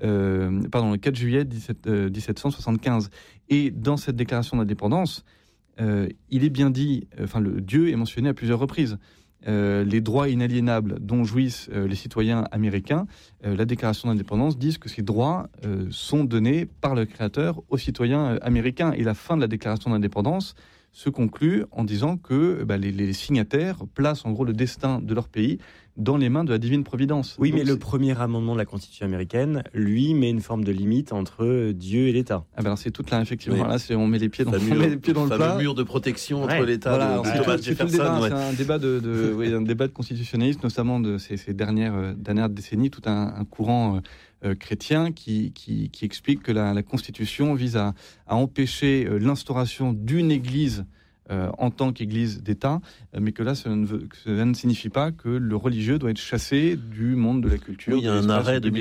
1775. Et dans cette déclaration d'indépendance, il est bien dit, le Dieu est mentionné à plusieurs reprises. Les droits inaliénables dont jouissent les citoyens américains, la déclaration d'indépendance dit que ces droits sont donnés par le créateur aux citoyens américains. Et la fin de la déclaration d'indépendance se conclut en disant que les signataires placent en gros le destin de leur pays dans les mains de la divine providence. Oui, donc, mais le premier amendement de la Constitution américaine, lui, met une forme de limite entre Dieu et l'État. C'est toute là, effectivement. Oui. Là, on met les pieds dans le plat. Le mur de protection entre l'État et Thomas Jefferson. C'est un débat un débat de constitutionnalisme, notamment de ces dernières décennies, tout un courant chrétien qui explique que la Constitution vise à empêcher l'instauration d'une Église en tant qu'Église d'État, mais que là, cela ne signifie pas que le religieux doit être chassé du monde de la culture. Oui, il y a un arrêt de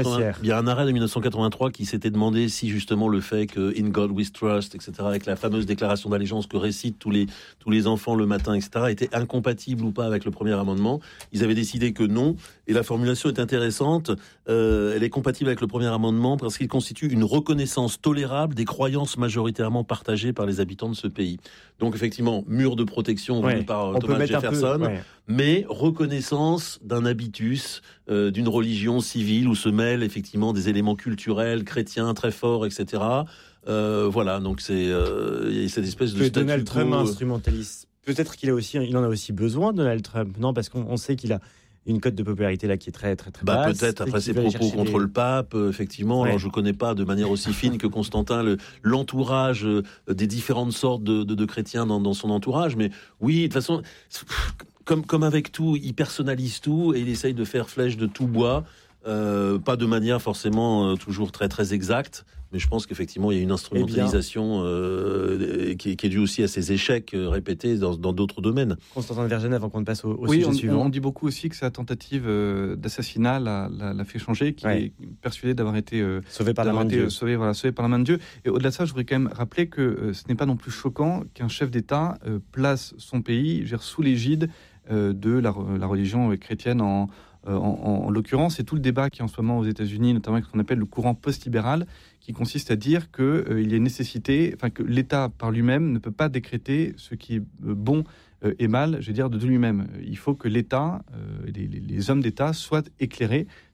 1983 qui s'était demandé si justement le fait que In God We Trust, etc., avec la fameuse déclaration d'allégeance que récitent tous les enfants le matin, etc., était incompatible ou pas avec le premier amendement. Ils avaient décidé que non, et la formulation est intéressante. Elle est compatible avec le premier amendement parce qu'il constitue une reconnaissance tolérable des croyances majoritairement partagées par les habitants de ce pays. Donc effectivement, mur de protection voulu par Thomas Jefferson, mais reconnaissance d'un habitus, d'une religion civile où se mêlent effectivement des éléments culturels, chrétiens très forts, etc. Donc c'est cette espèce de statut Donald Trump instrumentaliste. Peut-être qu'il en a aussi besoin, Donald Trump, non, parce qu'on sait qu'il a une cote de popularité là qui est très très très basse. Peut-être après ses propos contre le pape, effectivement. Alors je connais pas de manière aussi fine que Constantin l'entourage des différentes sortes de chrétiens dans son entourage, mais oui, de toute façon, comme avec tout, il personnalise tout et il essaye de faire flèche de tout bois, pas de manière forcément toujours très très exacte. Mais je pense qu'effectivement, il y a une instrumentalisation qui est due aussi à ces échecs répétés dans d'autres domaines. Constantin de Vergennes, avant qu'on passe au sujet suivant. On dit beaucoup aussi que sa tentative d'assassinat l'a fait changer, qui est persuadé d'avoir été sauvé par la main de Dieu. Sauvé par la main de Dieu. Et au-delà de ça, je voudrais quand même rappeler que ce n'est pas non plus choquant qu'un chef d'État place son pays sous l'égide de la religion chrétienne en l'occurrence. C'est tout le débat qui est en ce moment aux États-Unis, notamment avec ce qu'on appelle le courant post-libéral, qui consiste à dire qu'il y a nécessité, que l'État par lui-même ne peut pas décréter ce qui est bon et mal, de lui-même. Il faut que l'État, les hommes d'État soient éclairés,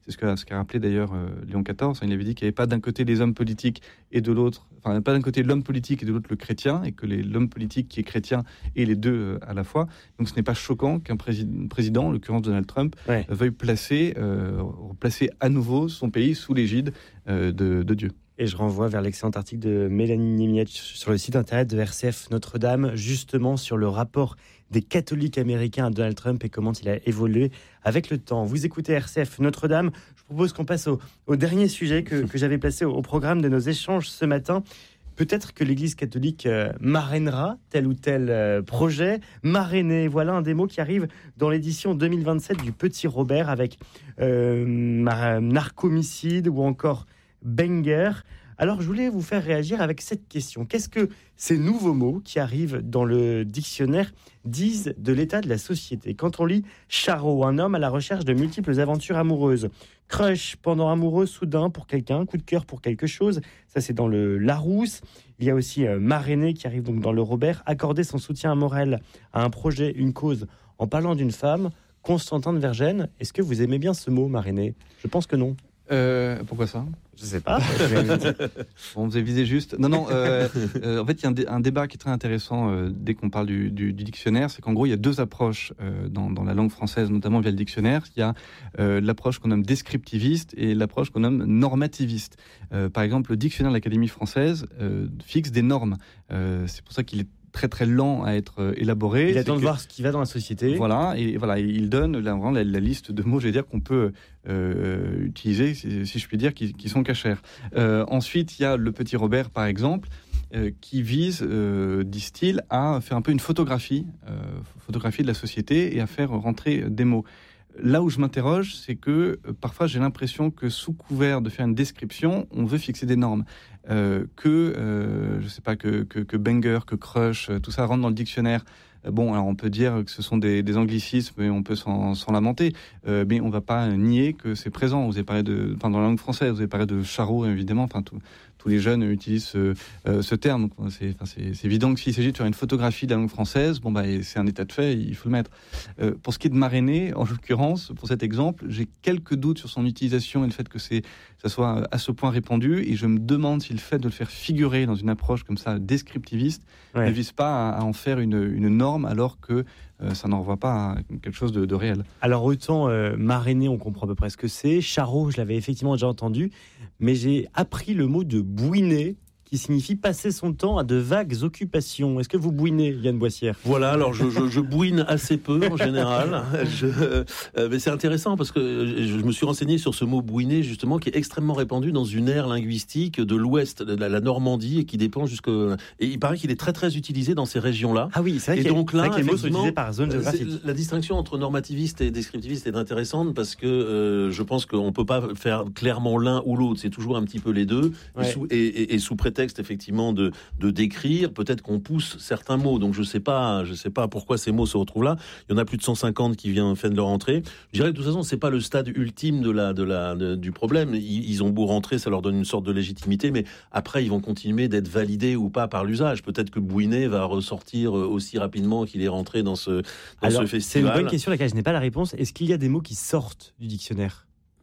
C'est ce qu'a rappelé d'ailleurs Léon XIV. Il avait dit qu'il n'y avait pas d'un côté les hommes politiques et de l'autre, enfin pas d'un côté l'homme politique et de l'autre le chrétien, et que l'homme politique qui est chrétien et les deux à la fois. Donc ce n'est pas choquant qu'un président, en l'occurrence Donald Trump, veuille placer à nouveau son pays sous l'égide de Dieu. Et je renvoie vers l'excellent article de Mélanie Niemiec sur le site internet de RCF Notre-Dame, justement sur le rapport des catholiques américains à Donald Trump et comment il a évolué avec le temps. Vous écoutez RCF Notre-Dame. Je propose qu'on passe au dernier sujet que j'avais placé au programme de nos échanges ce matin. Peut-être que l'Église catholique marrainera tel ou tel projet. Marrainer, voilà un des mots qui arrive dans l'édition 2027 du Petit Robert avec narcomicide ou encore banger. Alors, je voulais vous faire réagir avec cette question. Qu'est-ce que ces nouveaux mots qui arrivent dans le dictionnaire disent de l'état de la société ? Quand on lit charreau, un homme à la recherche de multiples aventures amoureuses. Crush, pendant amoureux soudain pour quelqu'un, coup de cœur pour quelque chose. Ça, c'est dans le Larousse. Il y a aussi marrainer qui arrive donc dans le Robert. Accorder son soutien moral à un projet, une cause, en parlant d'une femme. Constantin de Vergennes, est-ce que vous aimez bien ce mot, marrainer ? Je pense que non. Pourquoi ça ? Je sais pas. On vous a visé juste. Non. En fait, il y a un débat qui est très intéressant dès qu'on parle du dictionnaire. C'est qu'en gros, il y a deux approches dans la langue française, notamment via le dictionnaire. Il y a l'approche qu'on nomme descriptiviste et l'approche qu'on nomme normativiste. Par exemple, le dictionnaire de l'Académie française fixe des normes. C'est pour ça qu'il est très très lent à être élaboré. Il attend de voir ce qui va dans la société. Voilà, il donne la liste de mots, qu'on peut utiliser, si je puis dire, qui sont cachers. Ensuite, il y a le Petit Robert, par exemple, qui vise, disent-ils, à faire un peu une photographie de la société et à faire rentrer des mots. Là où je m'interroge, c'est que parfois j'ai l'impression que sous couvert de faire une description, on veut fixer des normes. Je sais pas, que banger, que crush, tout ça rentre dans le dictionnaire. Bon, alors on peut dire que ce sont des anglicismes et on peut s'en lamenter, mais on va pas nier que c'est présent. Vous avez parlé dans la langue française, vous avez parlé de charreau, évidemment. Tous les jeunes utilisent ce terme. Donc c'est évident que s'il s'agit de faire une photographie de la langue française, c'est un état de fait, il faut le mettre. Pour ce qui est de marrainer, en l'occurrence, pour cet exemple, j'ai quelques doutes sur son utilisation et le fait que ça soit à ce point répandu. Et je me demande si le fait de le faire figurer dans une approche comme ça descriptiviste ne vise pas à en faire une norme, alors que ça n'en renvoie pas à quelque chose de réel. Alors autant marrainer, on comprend à peu près ce que c'est. Charreau, je l'avais effectivement déjà entendu, mais j'ai appris le mot de bouiner, qui signifie passer son temps à de vagues occupations. Est-ce que vous bouinez, Yann Boissière ? Voilà, alors je bouine assez peu en général. Mais c'est intéressant parce que je me suis renseigné sur ce mot bouiner, justement, qui est extrêmement répandu dans une aire linguistique de l'ouest, de la Normandie, et qui dépend et il paraît qu'il est très très utilisé dans ces régions-là. Ah oui, c'est vrai, que les mots sont utilisés par zone géographique. La distinction entre normativiste et descriptiviste est intéressante parce que je pense qu'on peut pas faire clairement l'un ou l'autre. C'est toujours un petit peu les deux. Ouais. Et sous prétexte effectivement de décrire, peut-être qu'on pousse certains mots, donc je sais pas pourquoi ces mots se retrouvent là. Il y en a plus de 150 qui viennent leur entrée. Je dirais que de toute façon c'est pas le stade ultime du problème. Ils ont beau rentrer, ça leur donne une sorte de légitimité, mais après ils vont continuer d'être validés ou pas par l'usage. Peut-être que bouiner va ressortir aussi rapidement qu'il est rentré dans ce festival. C'est une bonne question à laquelle je n'ai pas la réponse. Est-ce qu'il y a des mots qui sortent du dictionnaire ?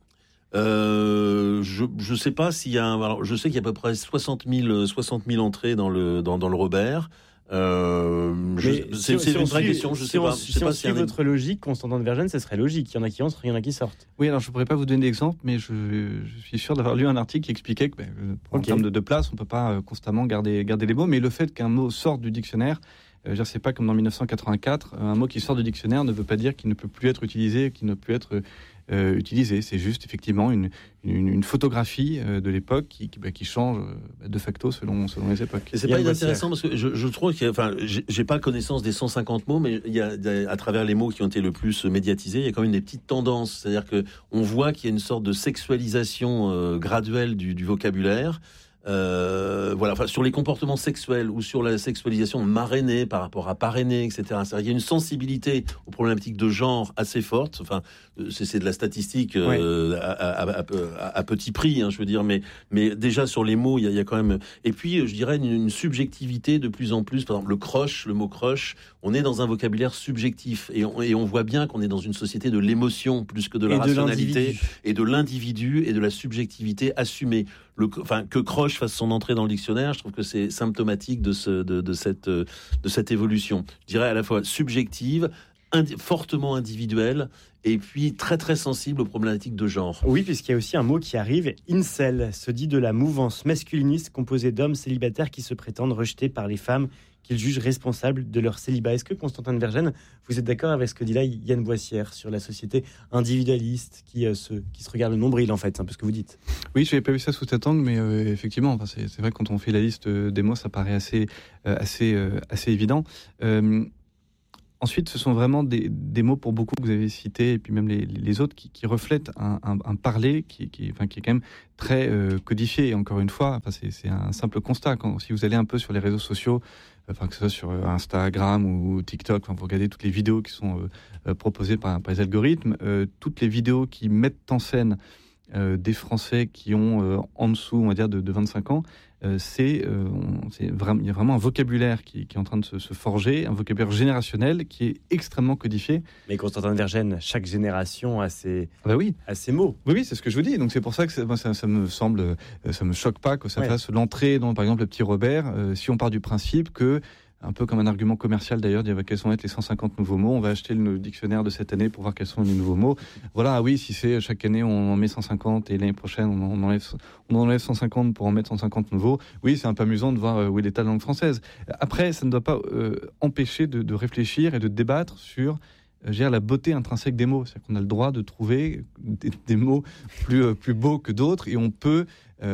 Je sais pas s'il y a alors je sais qu'il y a à peu près 60 000 entrées dans le Robert. C'est une vraie question. Je sais pas. Si on suit votre logique, Constantin de Vergennes, ça serait logique. Il y en a qui entrent, il y en a qui sortent. Oui, alors je pourrais pas vous donner d'exemple, mais je suis sûr d'avoir lu un article qui expliquait que en termes de place, on peut pas constamment garder les mots, mais le fait qu'un mot sorte du dictionnaire, c'est pas comme dans 1984, un mot qui sort du dictionnaire ne veut pas dire qu'il ne peut plus être utilisé, qu'il ne peut être utilisé. C'est juste effectivement une photographie de l'époque qui change de facto selon les époques. Et c'est pas intéressant parce que je trouve j'ai pas connaissance des 150 mots, mais il y a à travers les mots qui ont été le plus médiatisés, il y a quand même des petites tendances. C'est-à-dire que on voit qu'il y a une sorte de sexualisation graduelle du vocabulaire. Voilà, enfin, sur les comportements sexuels ou sur la sexualisation marrainée par rapport à parrainée, etc. Il y a une sensibilité aux problématiques de genre assez forte. Enfin, c'est de la statistique à petit prix, je veux dire, mais déjà sur les mots, il y a quand même. Et puis, je dirais une subjectivité de plus en plus. Par exemple, le mot crush, on est dans un vocabulaire subjectif et on voit bien qu'on est dans une société de l'émotion plus que de la rationalité et de l'individu et de la subjectivité assumée. Que Croche fasse son entrée dans le dictionnaire, je trouve que c'est symptomatique de cette évolution. Je dirais à la fois subjective, fortement individuelle, et puis très très sensible aux problématiques de genre. Oui, puisqu'il y a aussi un mot qui arrive, incel, se dit de la mouvance masculiniste composée d'hommes célibataires qui se prétendent rejetés par les femmes qu'ils jugent responsables de leur célibat. Est-ce que, Constantin de Vergennes, vous êtes d'accord avec ce que dit là Yann Boissière sur la société individualiste qui se regarde le nombril, en fait? C'est un peu ce que vous dites. Oui, je n'avais pas vu ça sous cet angle, mais effectivement, c'est vrai que quand on fait la liste des mots, ça paraît assez évident. Ensuite, ce sont vraiment des mots pour beaucoup que vous avez cités, et puis même les autres, qui reflètent un parler qui est quand même très codifié. Et encore une fois, c'est un simple constat. Si vous allez un peu sur les réseaux sociaux, que ce soit sur Instagram ou TikTok, vous regardez toutes les vidéos qui sont proposées par les algorithmes, toutes les vidéos qui mettent en scène des Français qui ont en dessous, on va dire, de 25 ans, il y a vraiment un vocabulaire qui est en train de se forger, un vocabulaire générationnel qui est extrêmement codifié. Mais Constantin de Vergennes, chaque génération a ses mots. Oui, c'est ce que je vous dis. Donc c'est pour ça que ça me semble, ça me choque pas que ça fasse l'entrée dans, par exemple, le petit Robert. Si on part du principe que, un peu comme un argument commercial d'ailleurs, dire quels vont être les 150 nouveaux mots. On va acheter le dictionnaire de cette année pour voir quels sont les nouveaux mots. Voilà, oui, si c'est chaque année on en met 150 et l'année prochaine on enlève 150 pour en mettre 150 nouveaux. Oui, c'est un peu amusant de voir où est l'état de la langue française. Après, ça ne doit pas empêcher de réfléchir et de débattre sur la beauté intrinsèque des mots. C'est-à-dire qu'on a le droit de trouver des mots plus beaux que d'autres et on peut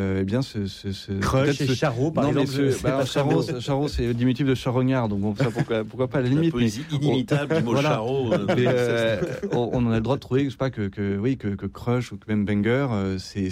Crush et Charot, par exemple. Charot, c'est le diminutif de charognard, donc bon, ça, pourquoi pas à la limite. La poésie inimitable du mot Charot. On en a le droit de trouver, je sais pas, que Crush ou que même Banger,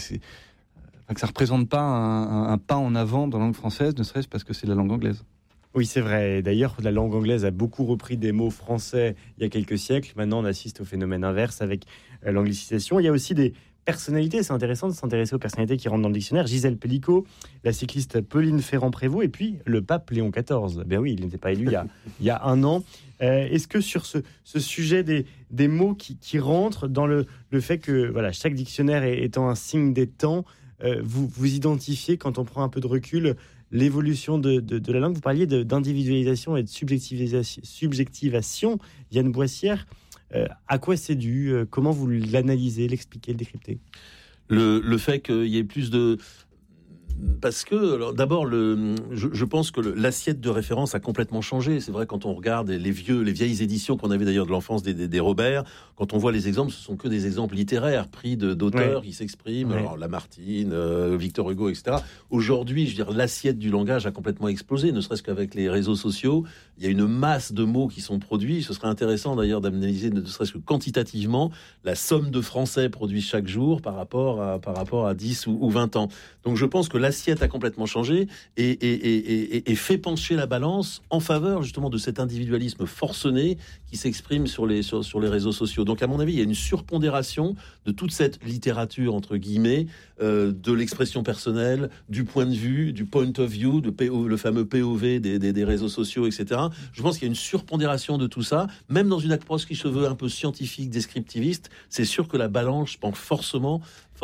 que ça représente pas un pas en avant dans la langue française, ne serait-ce parce que c'est la langue anglaise. Oui, c'est vrai. D'ailleurs, la langue anglaise a beaucoup repris des mots français il y a quelques siècles. Maintenant, on assiste au phénomène inverse avec l'anglicisation. Il y a aussi des personnalités. C'est intéressant de s'intéresser aux personnalités qui rentrent dans le dictionnaire. Gisèle Pellicot, la cycliste Pauline Ferrand-Prévôt et puis le pape Léon XIV. Ben oui, il n'était pas élu il y a un an. Est-ce que sur ce sujet des mots qui rentrent dans le fait que chaque dictionnaire étant un signe des temps, vous identifiez, quand on prend un peu de recul, l'évolution de la langue? Vous parliez d'individualisation et de subjectivation. Yann Boissière, à quoi c'est dû? Comment vous l'analysez, l'expliquez, le décryptez? Le fait qu'il y ait plus de... Parce que, d'abord, je pense que l'assiette de référence a complètement changé. C'est vrai, quand on regarde les vieilles éditions qu'on avait d'ailleurs de l'enfance des Robert, quand on voit les exemples, ce sont que des exemples littéraires pris d'auteurs qui s'expriment. Ouais. Alors, Lamartine, Victor Hugo, etc. Aujourd'hui, je veux dire, l'assiette du langage a complètement explosé, ne serait-ce qu'avec les réseaux sociaux. Il y a une masse de mots qui sont produits. Ce serait intéressant d'ailleurs d'analyser, ne serait-ce que quantitativement, la somme de français produits chaque jour par rapport à 10 ou 20 ans. Donc, je pense que l'assiette a complètement changé et fait pencher la balance en faveur justement de cet individualisme forcené qui s'exprime sur les réseaux sociaux. Donc à mon avis, il y a une surpondération de toute cette littérature entre guillemets, de l'expression personnelle, du point de vue, du point of view, le fameux POV des réseaux sociaux, etc. Je pense qu'il y a une surpondération de tout ça, même dans une approche qui se veut un peu scientifique, descriptiviste. C'est sûr que la balance penche fortement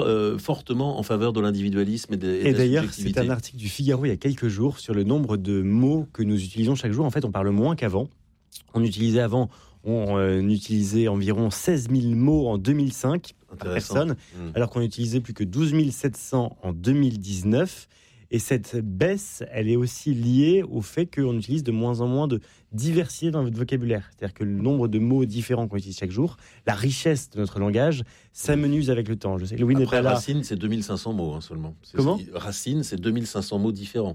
en faveur de l'individualisme et de la d'ailleurs, subjectivité. c'est un article du Figaro il y a quelques jours sur le nombre de mots que nous utilisons chaque jour. En fait, on parle moins qu'avant. On utilisait environ 16 000 mots en 2005 par personne, alors qu'on utilisait plus que 12 700 en 2019. Et cette baisse, elle est aussi liée au fait qu'on utilise de moins en moins de diversité dans votre vocabulaire. C'est-à-dire que le nombre de mots différents qu'on utilise chaque jour, la richesse de notre langage, s'amenuise avec le temps. Je sais, Louis n'est pas là. Racine, c'est 2500 mots seulement. Comment ? Racine, c'est 2500 mots différents.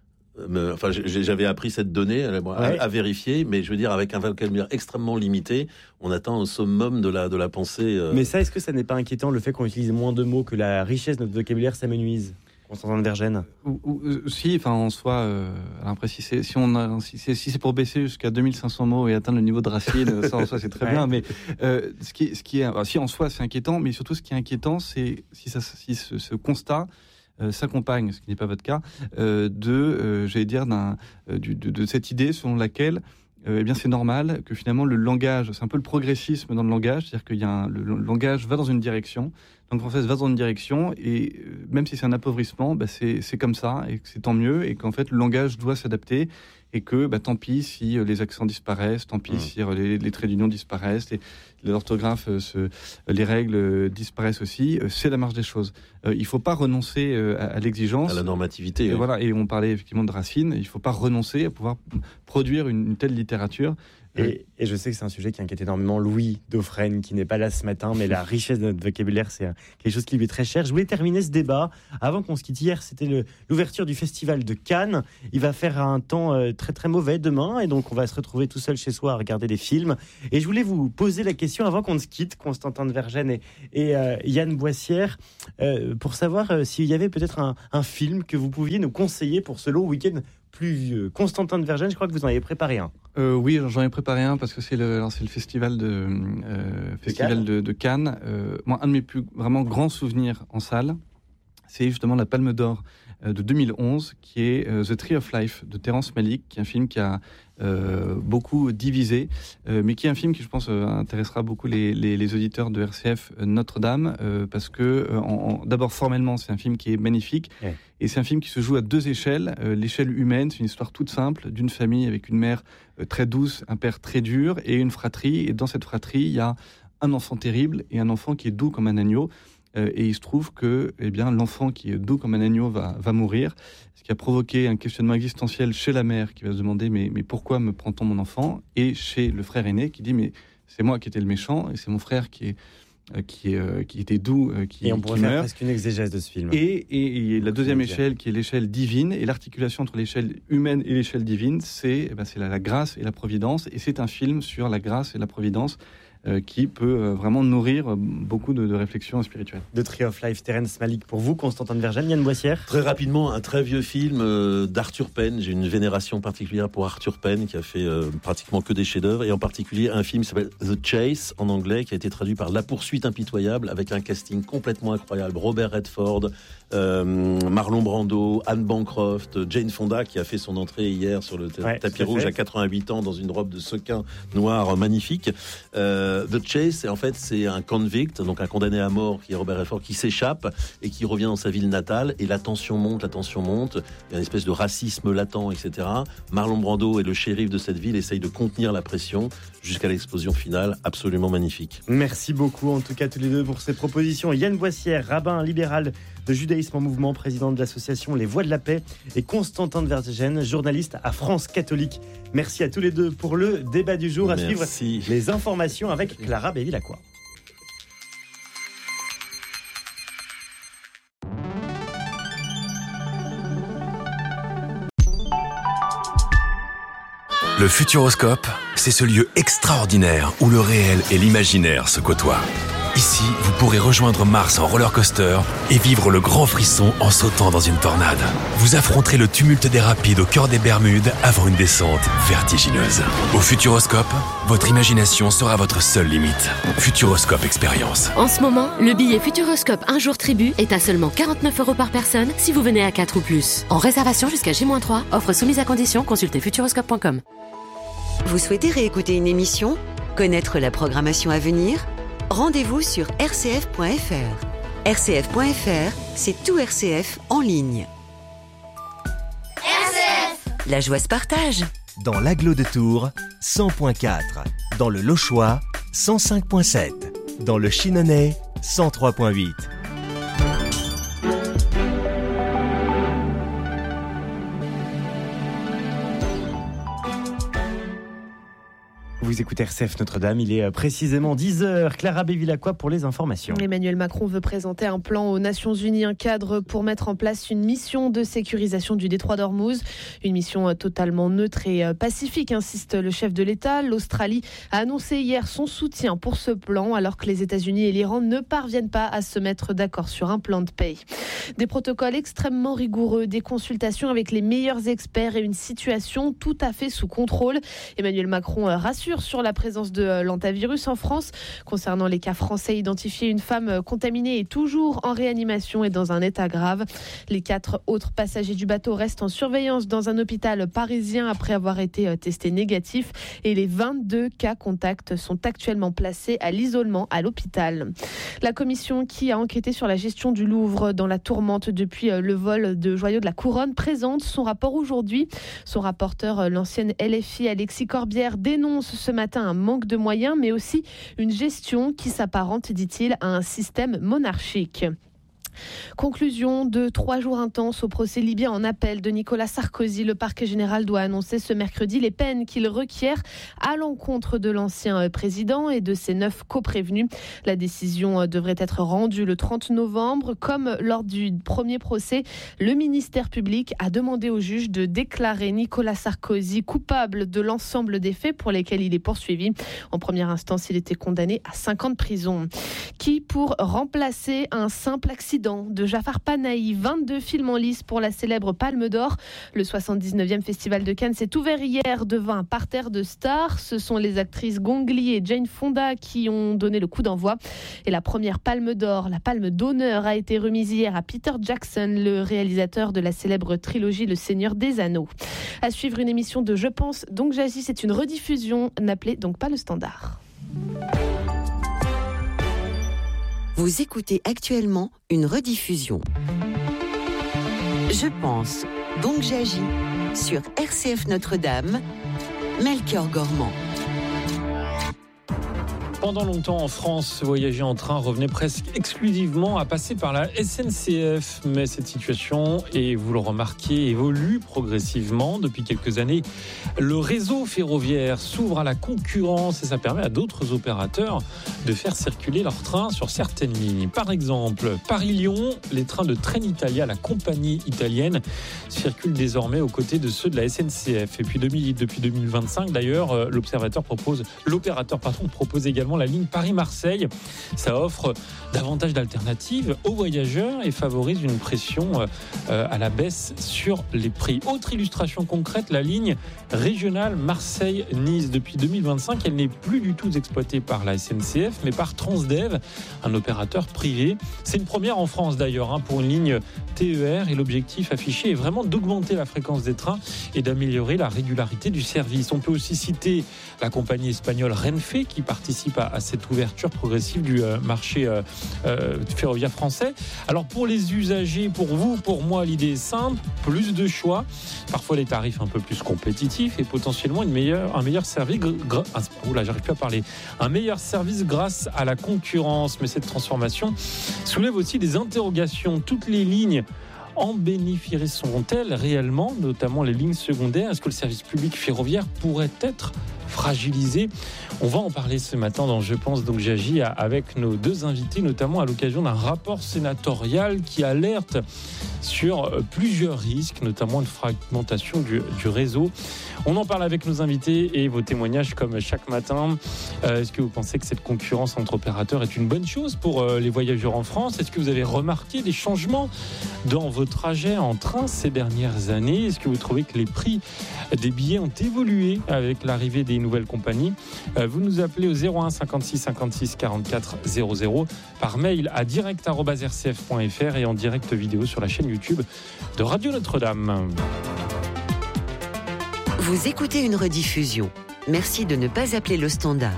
J'avais appris cette donnée à vérifier, mais je veux dire, avec un vocabulaire extrêmement limité, on atteint au summum de la pensée. Mais ça, est-ce que ça n'est pas inquiétant, le fait qu'on utilise moins de mots, que la richesse de notre vocabulaire s'amenuise ? Constantin de Vergennes. Si, enfin, en soi, si c'est pour baisser jusqu'à 2500 mots et atteindre le niveau de Racine, ça en soi c'est très bien. Mais ce qui est, si en soi c'est inquiétant, mais surtout ce qui est inquiétant, c'est si ce constat s'accompagne, ce qui n'est pas votre cas, de cette idée selon laquelle eh bien c'est normal que finalement le langage, c'est un peu le progressisme dans le langage, c'est-à-dire que le langage va dans une direction, la langue française va dans une direction, et même si c'est un appauvrissement, c'est comme ça, et que c'est tant mieux, et qu'en fait le langage doit s'adapter, et que tant pis si les accents disparaissent, tant pis si les traits d'union disparaissent, l'orthographe, les règles disparaissent aussi, c'est la marche des choses. Il ne faut pas renoncer à l'exigence. À la normativité. Et, voilà, et on parlait effectivement de Racine, il ne faut pas renoncer à pouvoir produire une telle littérature. Et je sais que c'est un sujet qui inquiète énormément Louis Dauphren, qui n'est pas là ce matin, mais la richesse de notre vocabulaire, c'est quelque chose qui lui est très cher. Je voulais terminer ce débat. Avant qu'on se quitte, hier, c'était l'ouverture du festival de Cannes. Il va faire un temps très très mauvais demain, et donc on va se retrouver tout seul chez soi à regarder des films. Et je voulais vous poser la question, avant qu'on ne se quitte, Constantin de Vergennes et Yann Boissière, pour savoir s'il y avait peut-être un film que vous pouviez nous conseiller pour ce long week-end pluvieux. Constantin de Vergennes, je crois que vous en avez préparé un. Oui, j'en ai préparé un parce que c'est le festival de Cannes. Moi, un de mes plus vraiment grands souvenirs en salle, c'est justement la Palme d'Or de 2011, qui est The Tree of Life de Terrence Malick, qui est un film qui a beaucoup divisé, mais qui est un film qui, je pense, intéressera beaucoup les auditeurs de RCF Notre-Dame, parce que d'abord formellement, c'est un film qui est magnifique, et c'est un film qui se joue à deux échelles. L'échelle humaine, c'est une histoire toute simple d'une famille avec une mère très douce, un père très dur, et une fratrie, et dans cette fratrie, il y a un enfant terrible et un enfant qui est doux comme un agneau. Et il se trouve que l'enfant qui est doux comme un agneau va mourir, ce qui a provoqué un questionnement existentiel chez la mère qui va se demander mais pourquoi me prend-on mon enfant, et chez le frère aîné qui dit mais c'est moi qui étais le méchant et c'est mon frère qui était doux qui meurt. Et on pourrait faire presque une exégèse de ce film. Et la deuxième échelle qui est l'échelle divine, et l'articulation entre l'échelle humaine et l'échelle divine, c'est la grâce et la providence, et c'est un film sur la grâce et la providence qui peut vraiment nourrir beaucoup de réflexions spirituelles. The Tree of Life, Terrence Malick pour vous, Constantin de Vergennes. Yann Boissière. Très rapidement, un très vieux film d'Arthur Penn. J'ai une vénération particulière pour Arthur Penn, qui a fait pratiquement que des chefs-d'œuvre, et en particulier un film qui s'appelle The Chase en anglais, qui a été traduit par La poursuite impitoyable, avec un casting complètement incroyable. Robert Redford, Marlon Brando, Anne Bancroft, Jane Fonda, qui a fait son entrée hier sur le tapis rouge à 88 ans dans une robe de sequin noir magnifique. The Chase, c'est un convict, donc un condamné à mort, qui est Robert Redford, qui s'échappe et qui revient dans sa ville natale, et la tension monte. Il y a une espèce de racisme latent, etc. Marlon Brando et le shérif de cette ville essayent de contenir la pression jusqu'à l'explosion finale, absolument magnifique. Merci beaucoup, en tout cas tous les deux, pour ces propositions. Yann Boissière, rabbin libéral de Judaïsme en Mouvement, président de l'association Les Voix de la Paix, et Constantin de Vergennes, journaliste à France Catholique. Merci à tous les deux pour le débat du jour. À suivre les informations avec Clara Bévilacqua. Le Futuroscope, c'est ce lieu extraordinaire où le réel et l'imaginaire se côtoient. Ici, vous pourrez rejoindre Mars en roller coaster et vivre le grand frisson en sautant dans une tornade. Vous affronterez le tumulte des rapides au cœur des Bermudes avant une descente vertigineuse. Au Futuroscope, votre imagination sera votre seule limite. Futuroscope Expérience. En ce moment, le billet Futuroscope un jour tribu est à seulement 49 € par personne si vous venez à 4 ou plus. En réservation jusqu'à J-3, offre soumise à condition, consultez futuroscope.com. Vous souhaitez réécouter une émission ? Connaître la programmation à venir ? Rendez-vous sur rcf.fr. rcf.fr, c'est tout RCF en ligne. RCF, la joie se partage. Dans l'Agglo de Tours, 100.4. Dans le Lochois, 105.7. Dans le Chinonais, 103.8. Vous écoutez RCF Notre-Dame, il est précisément 10h. Clara Bévilacqua pour les informations. Emmanuel Macron veut présenter un plan aux Nations Unies, un cadre pour mettre en place une mission de sécurisation du détroit d'Ormuz. Une mission totalement neutre et pacifique, insiste le chef de l'État. L'Australie a annoncé hier son soutien pour ce plan, alors que les États-Unis et l'Iran ne parviennent pas à se mettre d'accord sur un plan de paix. Des protocoles extrêmement rigoureux, des consultations avec les meilleurs experts et une situation tout à fait sous contrôle. Emmanuel Macron rassure sur la présence de l'hantavirus en France. Concernant les cas français identifiés, une femme contaminée est toujours en réanimation et dans un état grave. Les 4 autres passagers du bateau restent en surveillance dans un hôpital parisien après avoir été testés négatifs. Et les 22 cas contacts sont actuellement placés à l'isolement à l'hôpital. La commission qui a enquêté sur la gestion du Louvre dans la tourmente depuis le vol de joyaux de la Couronne présente son rapport aujourd'hui. Son rapporteur, l'ancienne LFI Alexis Corbière, dénonce ce matin un manque de moyens, mais aussi une gestion qui s'apparente, dit-il, à un système monarchique. Conclusion de 3 jours intenses au procès libyen en appel de Nicolas Sarkozy. Le parquet général doit annoncer ce mercredi les peines qu'il requiert à l'encontre de l'ancien président et de ses 9 coprévenus. La décision devrait être rendue le 30 novembre. Comme lors du premier procès, le ministère public a demandé au juge de déclarer Nicolas Sarkozy coupable de l'ensemble des faits pour lesquels il est poursuivi. En première instance, il était condamné à 5 ans de prison. Qui pour remplacer un simple accident de Jafar Panahi, 22 films en lice pour la célèbre Palme d'Or. Le 79e Festival de Cannes s'est ouvert hier devant un parterre de stars. Ce sont les actrices Gong Li et Jane Fonda qui ont donné le coup d'envoi. Et la première Palme d'Or, la Palme d'honneur, a été remise hier à Peter Jackson, le réalisateur de la célèbre trilogie Le Seigneur des Anneaux. À suivre une émission de Je pense donc j'agis, c'est une rediffusion, n'appelez donc pas le standard. Vous écoutez actuellement une rediffusion. Je pense, donc j'agis sur RCF Notre-Dame, Melchior Gormand. Pendant longtemps en France, voyager en train revenait presque exclusivement à passer par la SNCF. Mais cette situation, et vous le remarquez, évolue progressivement depuis quelques années. Le réseau ferroviaire s'ouvre à la concurrence et ça permet à d'autres opérateurs de faire circuler leurs trains sur certaines lignes. Par exemple, Paris-Lyon, les trains de Trenitalia, la compagnie italienne, circulent désormais aux côtés de ceux de la SNCF. Et puis depuis 2025, d'ailleurs, l'opérateur propose également la ligne Paris-Marseille. Ça offre davantage d'alternatives aux voyageurs et favorise une pression à la baisse sur les prix. Autre illustration concrète, la ligne régionale Marseille-Nice. Depuis 2025, elle n'est plus du tout exploitée par la SNCF, mais par Transdev, un opérateur privé. C'est une première en France d'ailleurs pour une ligne TER et l'objectif affiché est vraiment d'augmenter la fréquence des trains et d'améliorer la régularité du service. On peut aussi citer la compagnie espagnole Renfe qui participe à cette ouverture progressive du marché ferroviaire français. Alors pour les usagers, pour vous, pour moi, l'idée est simple, plus de choix, parfois les tarifs un peu plus compétitifs et potentiellement un meilleur service un meilleur service grâce à la concurrence. Mais cette transformation soulève aussi des interrogations. Toutes les lignes en bénéficieront-elles réellement, notamment les lignes secondaires? Est-ce que le service public ferroviaire pourrait être fragilisé? On va en parler ce matin dans Je pense donc j'agis avec nos 2 invités, notamment à l'occasion d'un rapport sénatorial qui alerte sur plusieurs risques, notamment une fragmentation du réseau. On en parle avec nos invités et vos témoignages comme chaque matin. Est-ce que vous pensez que cette concurrence entre opérateurs est une bonne chose pour les voyageurs en France? Est-ce que vous avez remarqué des changements dans vos trajets en train ces dernières années? Est-ce que vous trouvez que les prix des billets ont évolué avec l'arrivée des nouvelles compagnies? Vous nous appelez au 01 56 56 44 00, par mail à direct@rcf.fr et en direct vidéo sur la chaîne YouTube de Radio Notre-Dame. Vous écoutez une rediffusion. Merci de ne pas appeler le standard.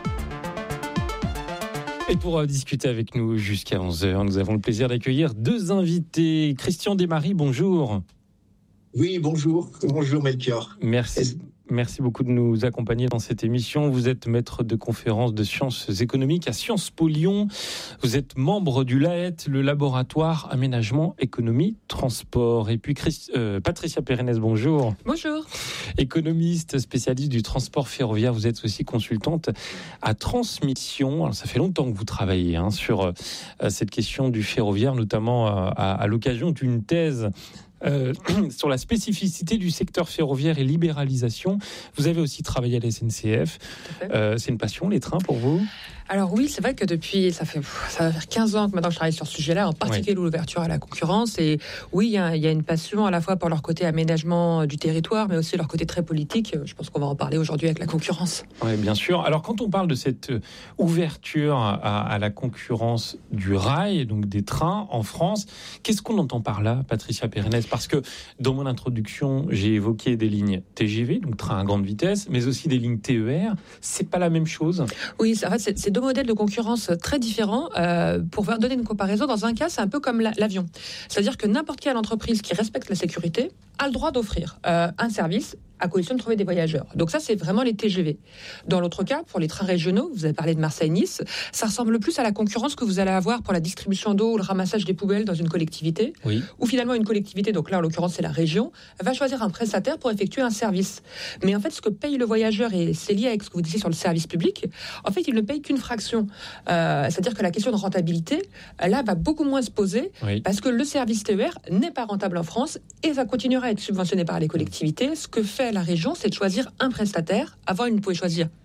Et pour discuter avec nous jusqu'à 11h, nous avons le plaisir d'accueillir 2 invités. Christian Desmaries, bonjour. Oui, bonjour. Bonjour Melchior. Merci Merci beaucoup de nous accompagner dans cette émission. Vous êtes maître de conférences de sciences économiques à Sciences Po Lyon. Vous êtes membre du LAET, le laboratoire Aménagement, Économie, Transport. Et puis Patricia Pérenès, bonjour. Bonjour. Économiste, spécialiste du transport ferroviaire. Vous êtes aussi consultante à Transmission. Alors, ça fait longtemps que vous travaillez sur cette question du ferroviaire, notamment à l'occasion d'une thèse sur la spécificité du secteur ferroviaire et libéralisation. Vous avez aussi travaillé à la SNCF. C'est une passion, les trains, pour vous ? Alors oui, c'est vrai que depuis, ça va faire 15 ans que maintenant je travaille sur ce sujet-là, en particulier l'ouverture à la concurrence. Et oui, il y a une passion à la fois pour leur côté aménagement du territoire, mais aussi leur côté très politique. Je pense qu'on va en parler aujourd'hui avec la concurrence. Oui, bien sûr. Alors quand on parle de cette ouverture à la concurrence du rail, donc des trains en France, qu'est-ce qu'on entend par là, Patricia Pérenès ? Parce que dans mon introduction, j'ai évoqué des lignes TGV, donc train à grande vitesse, mais aussi des lignes TER. C'est pas la même chose ? Oui, en fait, c'est deux modèles de concurrence très différents. Pour vous donner une comparaison, dans un cas, c'est un peu comme l'avion. C'est-à-dire que n'importe quelle entreprise qui respecte la sécurité a le droit d'offrir un service à condition de trouver des voyageurs. Donc ça, c'est vraiment les TGV. Dans l'autre cas, pour les trains régionaux, vous avez parlé de Marseille-Nice, ça ressemble plus à la concurrence que vous allez avoir pour la distribution d'eau ou le ramassage des poubelles dans une collectivité, où finalement une collectivité, donc là en l'occurrence c'est la région, va choisir un prestataire pour effectuer un service. Mais en fait, ce que paye le voyageur, et c'est lié avec ce que vous disiez sur le service public, en fait, il ne paye qu'une fraction. C'est-à-dire que la question de rentabilité, là, va beaucoup moins se poser, parce que le service TER n'est pas rentable en France et va continuer à être subventionné par les collectivités. Ce que fait la région, c'est de choisir un prestataire. Avant, il ne pouvait choisir